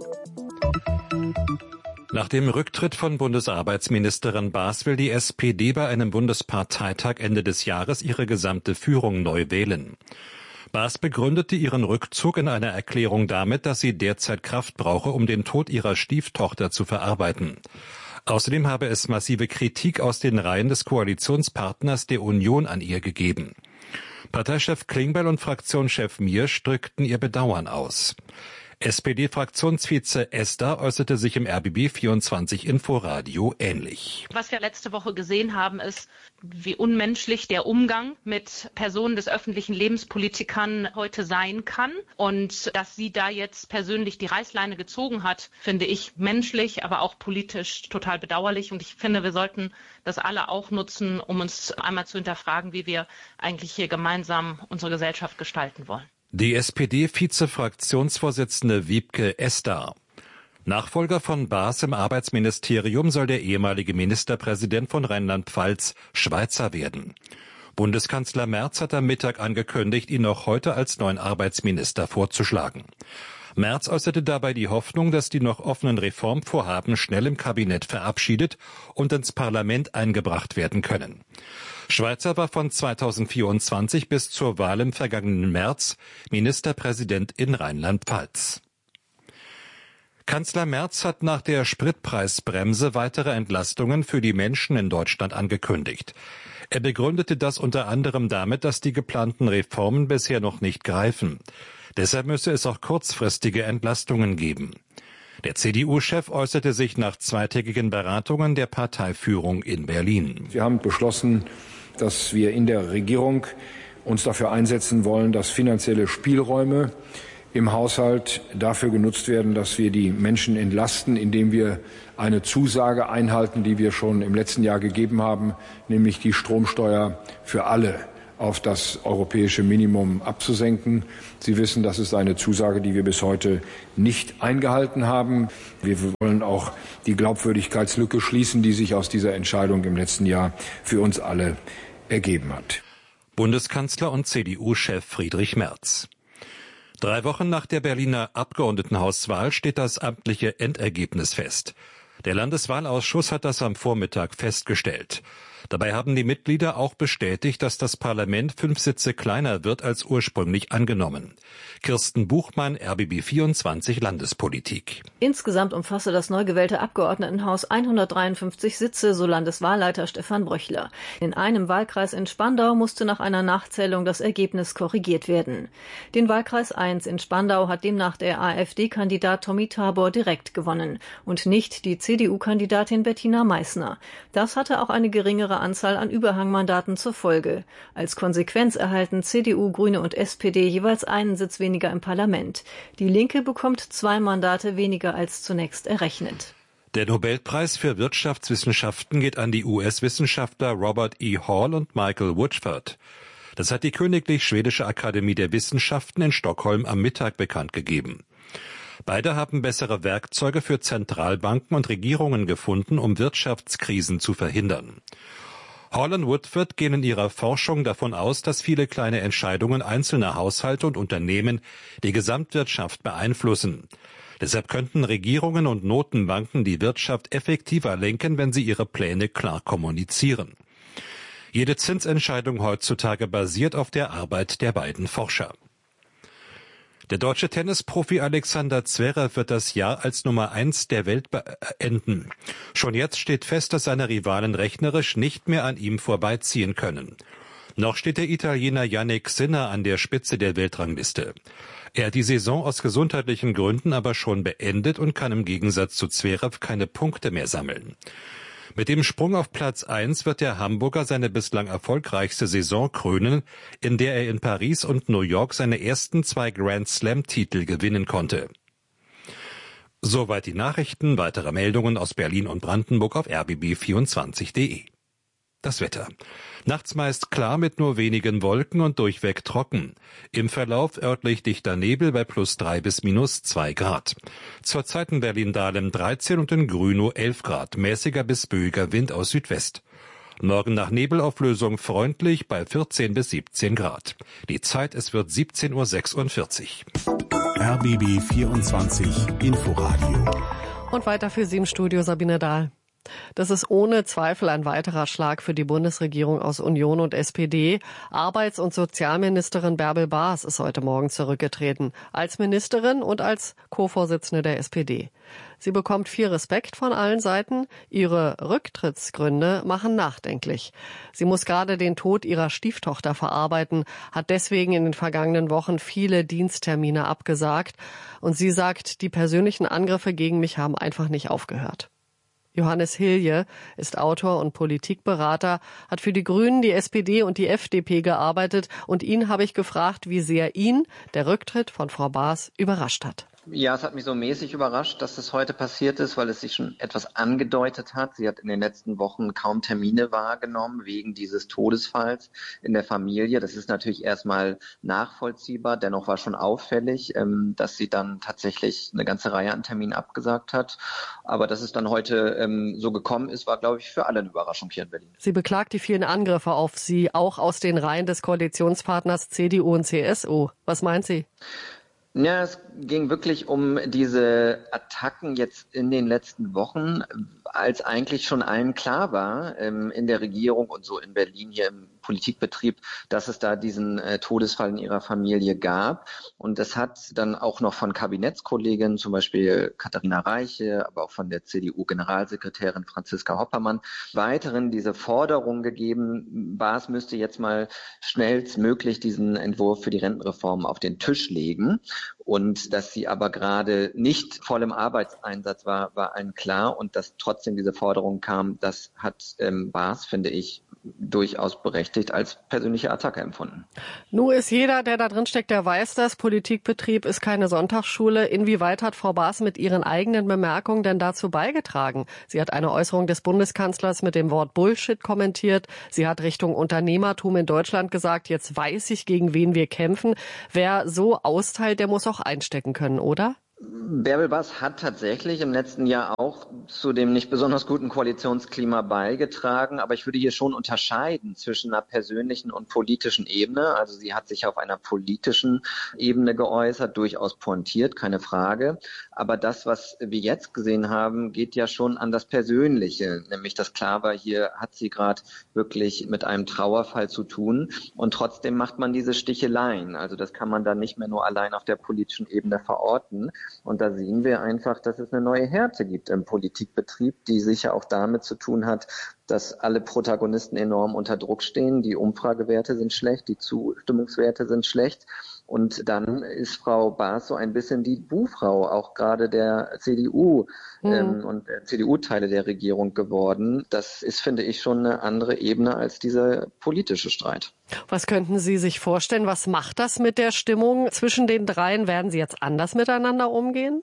Nach dem Rücktritt von Bundesarbeitsministerin Baas will die S P D bei einem Bundesparteitag Ende des Jahres ihre gesamte Führung neu wählen. Baas begründete ihren Rückzug in einer Erklärung damit, dass sie derzeit Kraft brauche, um den Tod ihrer Stieftochter zu verarbeiten. Außerdem habe es massive Kritik aus den Reihen des Koalitionspartners der Union an ihr gegeben. Parteichef Klingbeil und Fraktionschef Miersch drückten ihr Bedauern aus. S P D-Fraktionsvize Esther äußerte sich im R B B vierundzwanzig Inforadio ähnlich. Was wir letzte Woche gesehen haben, ist, wie unmenschlich der Umgang mit Personen des öffentlichen Lebens, Politikern heute sein kann. Und dass sie da jetzt persönlich die Reißleine gezogen hat, finde ich menschlich, aber auch politisch total bedauerlich. Und ich finde, wir sollten das alle auch nutzen, um uns einmal zu hinterfragen, wie wir eigentlich hier gemeinsam unsere Gesellschaft gestalten wollen. Die S P D-Vize-Fraktionsvorsitzende Wiebke Esther. Nachfolger von Baas im Arbeitsministerium soll der ehemalige Ministerpräsident von Rheinland-Pfalz, Schweizer, werden. Bundeskanzler Merz hat am Mittag angekündigt, ihn noch heute als neuen Arbeitsminister vorzuschlagen. Merz äußerte dabei die Hoffnung, dass die noch offenen Reformvorhaben schnell im Kabinett verabschiedet und ins Parlament eingebracht werden können. Schweizer war von zweitausendvierundzwanzig bis zur Wahl im vergangenen März Ministerpräsident in Rheinland-Pfalz. Kanzler Merz hat nach der Spritpreisbremse weitere Entlastungen für die Menschen in Deutschland angekündigt. Er begründete das unter anderem damit, dass die geplanten Reformen bisher noch nicht greifen. Deshalb müsse es auch kurzfristige Entlastungen geben. Der C D U-Chef äußerte sich nach zweitägigen Beratungen der Parteiführung in Berlin. Wir haben beschlossen, dass wir in der Regierung uns dafür einsetzen wollen, dass finanzielle Spielräume im Haushalt dafür genutzt werden, dass wir die Menschen entlasten, indem wir eine Zusage einhalten, die wir schon im letzten Jahr gegeben haben, nämlich die Stromsteuer für alle auf das europäische Minimum abzusenken. Sie wissen, das ist eine Zusage, die wir bis heute nicht eingehalten haben. Wir wollen auch die Glaubwürdigkeitslücke schließen, die sich aus dieser Entscheidung im letzten Jahr für uns alle ergeben hat. Bundeskanzler und C D U-Chef Friedrich Merz. Drei Wochen nach der Berliner Abgeordnetenhauswahl steht das amtliche Endergebnis fest. Der Landeswahlausschuss hat das am Vormittag festgestellt. Dabei haben die Mitglieder auch bestätigt, dass das Parlament fünf Sitze kleiner wird als ursprünglich angenommen. Kirsten Buchmann, R B B vierundzwanzig Landespolitik. Insgesamt umfasste das neu gewählte Abgeordnetenhaus hundertdreiundfünfzig Sitze, so Landeswahlleiter Stefan Bröchler. In einem Wahlkreis in Spandau musste nach einer Nachzählung das Ergebnis korrigiert werden. Den Wahlkreis eins in Spandau hat demnach der AfD-Kandidat Tommy Tabor direkt gewonnen und nicht die C D U-Kandidatin Bettina Meissner. Das hatte auch eine geringere Anzahl an Überhangmandaten zur Folge. Als Konsequenz erhalten C D U, Grüne und S P D jeweils einen Sitz weniger im Parlament. Die Linke bekommt zwei Mandate weniger als zunächst errechnet. Der Nobelpreis für Wirtschaftswissenschaften geht an die U S-Wissenschaftler Robert E. Hall und Michael Woodford. Das hat die Königlich Schwedische Akademie der Wissenschaften in Stockholm am Mittag bekannt gegeben. Beide haben bessere Werkzeuge für Zentralbanken und Regierungen gefunden, um Wirtschaftskrisen zu verhindern. Hall und Woodford gehen in ihrer Forschung davon aus, dass viele kleine Entscheidungen einzelner Haushalte und Unternehmen die Gesamtwirtschaft beeinflussen. Deshalb könnten Regierungen und Notenbanken die Wirtschaft effektiver lenken, wenn sie ihre Pläne klar kommunizieren. Jede Zinsentscheidung heutzutage basiert auf der Arbeit der beiden Forscher. Der deutsche Tennisprofi Alexander Zverev wird das Jahr als Nummer eins der Welt beenden. Schon jetzt steht fest, dass seine Rivalen rechnerisch nicht mehr an ihm vorbeiziehen können. Noch steht der Italiener Jannik Sinner an der Spitze der Weltrangliste. Er hat die Saison aus gesundheitlichen Gründen aber schon beendet und kann im Gegensatz zu Zverev keine Punkte mehr sammeln. Mit dem Sprung auf Platz eins wird der Hamburger seine bislang erfolgreichste Saison krönen, in der er in Paris und New York seine ersten zwei Grand-Slam-Titel gewinnen konnte. Soweit die Nachrichten. Weitere Meldungen aus Berlin und Brandenburg auf r b b vierundzwanzig punkt de. Das Wetter. Nachts meist klar mit nur wenigen Wolken und durchweg trocken. Im Verlauf örtlich dichter Nebel bei plus drei bis minus zwei Grad. Zurzeit in Berlin-Dahlem dreizehn und in Grünow elf Grad. Mäßiger bis böiger Wind aus Südwest. Morgen nach Nebelauflösung freundlich bei vierzehn bis siebzehn Grad. Die Zeit, es wird siebzehn Uhr sechsundvierzig. R B B vierundzwanzig Inforadio. Und weiter für Sie im Studio Sabine Dahl. Das ist ohne Zweifel ein weiterer Schlag für die Bundesregierung aus Union und S P D. Arbeits- und Sozialministerin Bärbel Baas ist heute Morgen zurückgetreten, als Ministerin und als Co-Vorsitzende der S P D. Sie bekommt viel Respekt von allen Seiten. Ihre Rücktrittsgründe machen nachdenklich. Sie muss gerade den Tod ihrer Stieftochter verarbeiten, hat deswegen in den vergangenen Wochen viele Diensttermine abgesagt. Und sie sagt, die persönlichen Angriffe gegen mich haben einfach nicht aufgehört. Johannes Hilje ist Autor und Politikberater, hat für die Grünen, die S P D und die F D P gearbeitet. Und ihn habe ich gefragt, wie sehr ihn der Rücktritt von Frau Baas überrascht hat. Ja, es hat mich so mäßig überrascht, dass das heute passiert ist, weil es sich schon etwas angedeutet hat. Sie hat in den letzten Wochen kaum Termine wahrgenommen wegen dieses Todesfalls in der Familie. Das ist natürlich erstmal nachvollziehbar. Dennoch war schon auffällig, dass sie dann tatsächlich eine ganze Reihe an Terminen abgesagt hat. Aber dass es dann heute so gekommen ist, war, glaube ich, für alle eine Überraschung hier in Berlin. Sie beklagt die vielen Angriffe auf sie, auch aus den Reihen des Koalitionspartners C D U und C S U. Was meint sie? Ja, es ging wirklich um diese Attacken jetzt in den letzten Wochen, als eigentlich schon allen klar war ähm, in der Regierung und so in Berlin hier im Politikbetrieb, dass es da diesen äh, Todesfall in ihrer Familie gab. Und das hat dann auch noch von Kabinettskolleginnen, zum Beispiel Katharina Reiche, aber auch von der C D U-Generalsekretärin Franziska Hoppermann, weiteren diese Forderung gegeben, Baas müsste jetzt mal schnellstmöglich diesen Entwurf für die Rentenreform auf den Tisch legen. Und dass sie aber gerade nicht voll im Arbeitseinsatz war, war allen klar. Und dass trotzdem diese Forderung kam, das hat ähm, Baas, finde ich, durchaus berechtigt als persönliche Attacke empfunden. Nun ist jeder, der da drin steckt, der weiß das. Politikbetrieb ist keine Sonntagsschule. Inwieweit hat Frau Baas mit ihren eigenen Bemerkungen denn dazu beigetragen? Sie hat eine Äußerung des Bundeskanzlers mit dem Wort Bullshit kommentiert. Sie hat Richtung Unternehmertum in Deutschland gesagt, jetzt weiß ich, gegen wen wir kämpfen. Wer so austeilt, der muss auch einstecken können, oder? Bärbel Baas hat tatsächlich im letzten Jahr auch zu dem nicht besonders guten Koalitionsklima beigetragen. Aber ich würde hier schon unterscheiden zwischen einer persönlichen und politischen Ebene. Also sie hat sich auf einer politischen Ebene geäußert, durchaus pointiert, keine Frage. Aber das, was wir jetzt gesehen haben, geht ja schon an das Persönliche. Nämlich, dass klar war, hier hat sie gerade wirklich mit einem Trauerfall zu tun. Und trotzdem macht man diese Sticheleien. Also das kann man dann nicht mehr nur allein auf der politischen Ebene verorten. Und da sehen wir einfach, dass es eine neue Härte gibt im Politikbetrieb, die sicher auch damit zu tun hat, dass alle Protagonisten enorm unter Druck stehen. Die Umfragewerte sind schlecht, die Zustimmungswerte sind schlecht. Und dann ist Frau Baas so ein bisschen die Buhfrau, auch gerade der C D U mhm. ähm, und der C D U-Teile der Regierung geworden. Das ist, finde ich, schon eine andere Ebene als dieser politische Streit. Was könnten Sie sich vorstellen? Was macht das mit der Stimmung zwischen den dreien? Werden sie jetzt anders miteinander umgehen?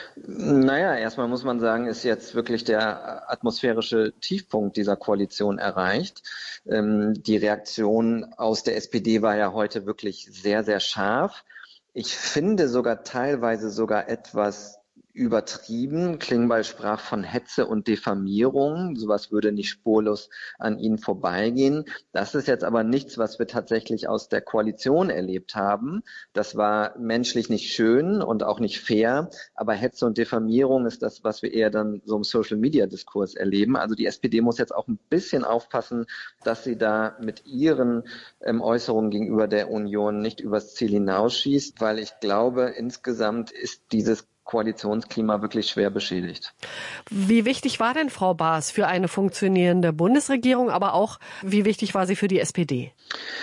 Naja, erstmal muss man sagen, ist jetzt wirklich der atmosphärische Tiefpunkt dieser Koalition erreicht. Ähm, die Reaktion aus der S P D war ja heute wirklich sehr, sehr scharf. Ich finde sogar teilweise sogar etwas übertrieben. Klingbeil sprach von Hetze und Diffamierung. Sowas würde nicht spurlos an ihnen vorbeigehen. Das ist jetzt aber nichts, was wir tatsächlich aus der Koalition erlebt haben. Das war menschlich nicht schön und auch nicht fair. Aber Hetze und Diffamierung ist das, was wir eher dann so im Social-Media-Diskurs erleben. Also die S P D muss jetzt auch ein bisschen aufpassen, dass sie da mit ihren ähm, Äußerungen gegenüber der Union nicht übers Ziel hinausschießt, weil ich glaube, insgesamt ist dieses Koalitionsklima wirklich schwer beschädigt. Wie wichtig war denn Frau Baas für eine funktionierende Bundesregierung, aber auch wie wichtig war sie für die S P D?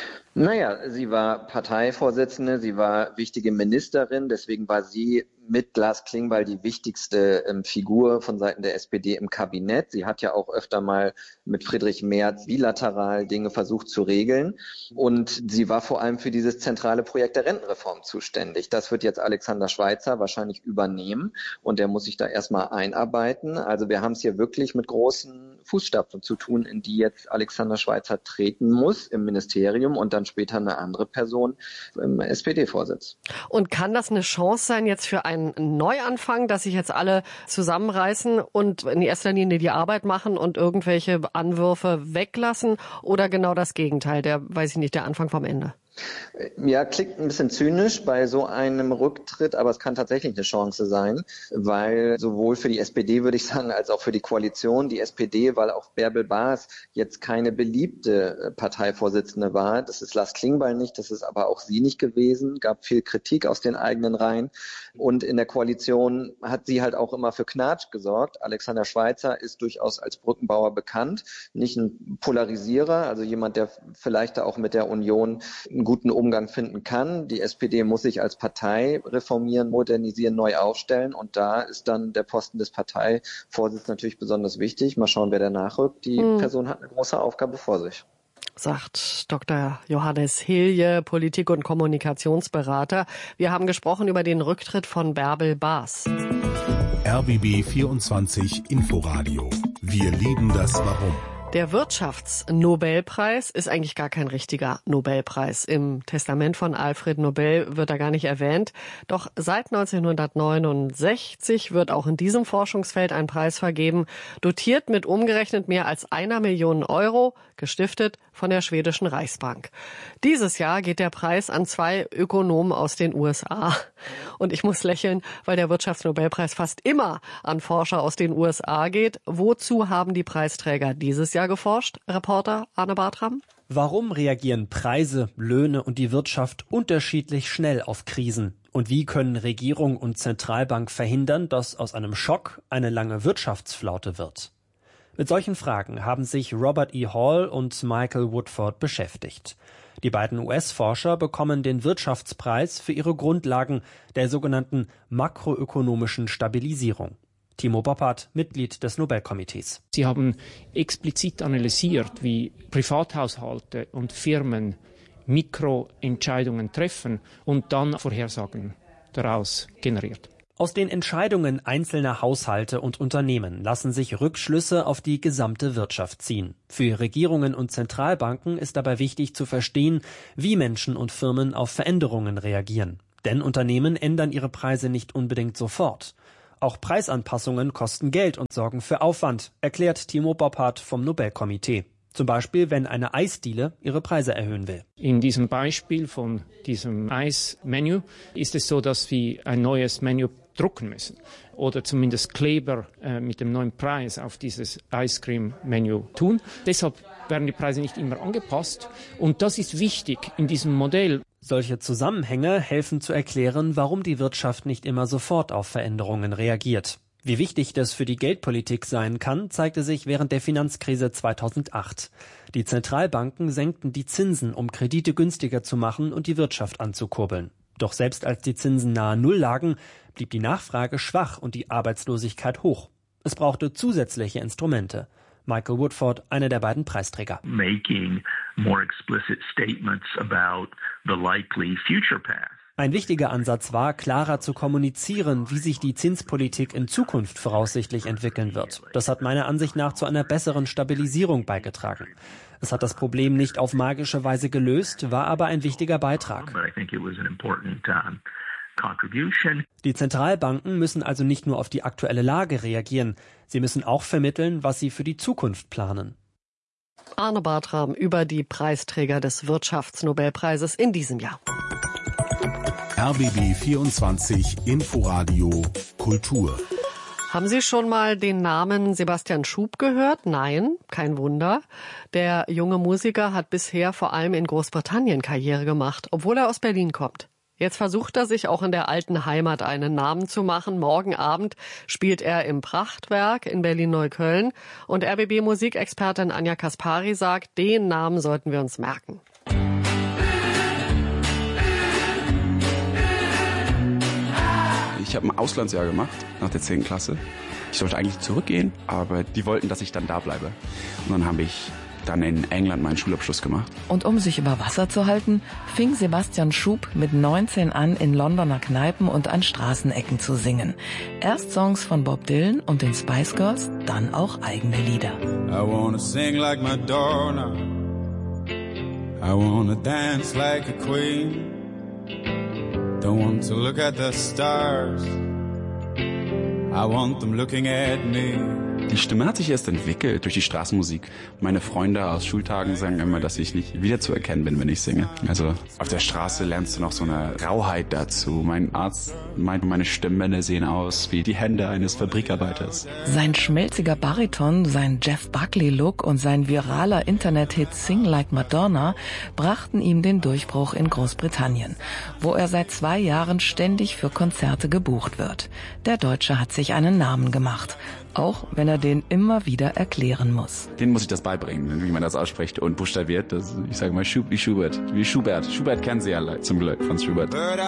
Naja, sie war Parteivorsitzende, sie war wichtige Ministerin, deswegen war sie mit Lars Klingbeil die wichtigste ähm, Figur von Seiten der S P D im Kabinett. Sie hat ja auch öfter mal mit Friedrich Merz bilateral Dinge versucht zu regeln. Und sie war vor allem für dieses zentrale Projekt der Rentenreform zuständig. Das wird jetzt Alexander Schweitzer wahrscheinlich übernehmen und der muss sich da erstmal einarbeiten. Also wir haben es hier wirklich mit großen Fußstapfen zu tun, in die jetzt Alexander Schweitzer treten muss im Ministerium und dann später eine andere Person im S P D-Vorsitz. Und kann das eine Chance sein jetzt für einen Neuanfang, dass sich jetzt alle zusammenreißen und in erster Linie die Arbeit machen und irgendwelche Anwürfe weglassen oder genau das Gegenteil, der, weiß ich nicht, der Anfang vom Ende? Ja, klingt ein bisschen zynisch bei so einem Rücktritt, aber es kann tatsächlich eine Chance sein, weil sowohl für die S P D, würde ich sagen, als auch für die Koalition, die S P D, weil auch Bärbel Baas jetzt keine beliebte Parteivorsitzende war, das ist Lars Klingbeil nicht, das ist aber auch sie nicht gewesen, gab viel Kritik aus den eigenen Reihen und in der Koalition hat sie halt auch immer für Knatsch gesorgt. Alexander Schweitzer ist durchaus als Brückenbauer bekannt, nicht ein Polarisierer, also jemand, der vielleicht da auch mit der Union einen guten Umgang finden kann. Die S P D muss sich als Partei reformieren, modernisieren, neu aufstellen und da ist dann der Posten des Parteivorsitzes natürlich besonders wichtig. Mal schauen, wer da nachrückt. Die hm. Person hat eine große Aufgabe vor sich. Sagt Doktor Johannes Hilje, Politik- und Kommunikationsberater. Wir haben gesprochen über den Rücktritt von Bärbel Baas. R B B vierundzwanzig Inforadio. Wir lieben das Warum. Der Wirtschaftsnobelpreis ist eigentlich gar kein richtiger Nobelpreis. Im Testament von Alfred Nobel wird er gar nicht erwähnt. Doch seit neunzehnhundertneunundsechzig wird auch in diesem Forschungsfeld ein Preis vergeben, dotiert mit umgerechnet mehr als einer Million Euro, gestiftet von der schwedischen Reichsbank. Dieses Jahr geht der Preis an zwei Ökonomen aus den U S A. Und ich muss lächeln, weil der Wirtschaftsnobelpreis fast immer an Forscher aus den U S A geht. Wozu haben die Preisträger dieses Jahr geforscht? Reporter Arne Bartram. Warum reagieren Preise, Löhne und die Wirtschaft unterschiedlich schnell auf Krisen? Und wie können Regierung und Zentralbank verhindern, dass aus einem Schock eine lange Wirtschaftsflaute wird? Mit solchen Fragen haben sich Robert E. Hall und Michael Woodford beschäftigt. Die beiden U S-Forscher bekommen den Wirtschaftspreis für ihre Grundlagen der sogenannten makroökonomischen Stabilisierung. Timo Boppert, Mitglied des Nobelkomitees. Sie haben explizit analysiert, wie Privathaushalte und Firmen Mikroentscheidungen treffen und dann Vorhersagen daraus generiert. Aus den Entscheidungen einzelner Haushalte und Unternehmen lassen sich Rückschlüsse auf die gesamte Wirtschaft ziehen. Für Regierungen und Zentralbanken ist dabei wichtig zu verstehen, wie Menschen und Firmen auf Veränderungen reagieren. Denn Unternehmen ändern ihre Preise nicht unbedingt sofort. Auch Preisanpassungen kosten Geld und sorgen für Aufwand, erklärt Timo Boppert vom Nobelkomitee. Zum Beispiel, wenn eine Eisdiele ihre Preise erhöhen will. In diesem Beispiel von diesem Eismenü ist es so, dass wir ein neues Menü drucken müssen oder zumindest Kleber äh, mit dem neuen Preis auf dieses Ice Cream Menü tun. Deshalb werden die Preise nicht immer angepasst und das ist wichtig in diesem Modell. Solche Zusammenhänge helfen zu erklären, warum die Wirtschaft nicht immer sofort auf Veränderungen reagiert. Wie wichtig das für die Geldpolitik sein kann, zeigte sich während der Finanzkrise zweitausendacht. Die Zentralbanken senkten die Zinsen, um Kredite günstiger zu machen und die Wirtschaft anzukurbeln. Doch selbst als die Zinsen nahe Null lagen, blieb die Nachfrage schwach und die Arbeitslosigkeit hoch. Es brauchte zusätzliche Instrumente. Michael Woodford, einer der beiden Preisträger. Making more explicit statements about the likely future path. Ein wichtiger Ansatz war, klarer zu kommunizieren, wie sich die Zinspolitik in Zukunft voraussichtlich entwickeln wird. Das hat meiner Ansicht nach zu einer besseren Stabilisierung beigetragen. Es hat das Problem nicht auf magische Weise gelöst, war aber ein wichtiger Beitrag. Die Zentralbanken müssen also nicht nur auf die aktuelle Lage reagieren, sie müssen auch vermitteln, was sie für die Zukunft planen. Arne Bartram über die Preisträger des Wirtschaftsnobelpreises in diesem Jahr. R B B vierundzwanzig Inforadio Kultur. Haben Sie schon mal den Namen Sebastian Schub gehört? Nein, kein Wunder. Der junge Musiker hat bisher vor allem in Großbritannien Karriere gemacht, obwohl er aus Berlin kommt. Jetzt versucht er sich auch in der alten Heimat einen Namen zu machen. Morgen Abend spielt er im Prachtwerk in Berlin-Neukölln. Und R B B-Musikexpertin Anja Kaspari sagt, den Namen sollten wir uns merken. Ich habe ein Auslandsjahr gemacht nach der zehnten Klasse. Ich sollte eigentlich zurückgehen, aber die wollten, dass ich dann da bleibe. Und dann habe ich dann in England meinen Schulabschluss gemacht. Und um sich über Wasser zu halten, fing Sebastian Schub mit neunzehn an, in Londoner Kneipen und an Straßenecken zu singen. Erst Songs von Bob Dylan und den Spice Girls, dann auch eigene Lieder. I wanna sing like Madonna. I wanna dance like a queen. Don't want to look at the stars. I want them looking at me. Die Stimme hat sich erst entwickelt durch die Straßenmusik. Meine Freunde aus Schultagen sagen immer, dass ich nicht wiederzuerkennen bin, wenn ich singe. Also auf der Straße lernst du noch so eine Rauheit dazu. Mein Arzt meint, meine Stimmbänder sehen aus wie die Hände eines Fabrikarbeiters. Sein schmelziger Bariton, sein Jeff Buckley-Look und sein viraler Internet-Hit Sing Like Madonna brachten ihm den Durchbruch in Großbritannien, wo er seit zwei Jahren ständig für Konzerte gebucht wird. Der Deutsche hat sich einen Namen gemacht, auch wenn er den immer wieder erklären muss. Den muss ich das beibringen, wie man das ausspricht und buchstabiert. Das, ich sage mal Schub wie Schubert, wie Schubert. Schubert kennen Sie ja zum Glück, Franz Schubert.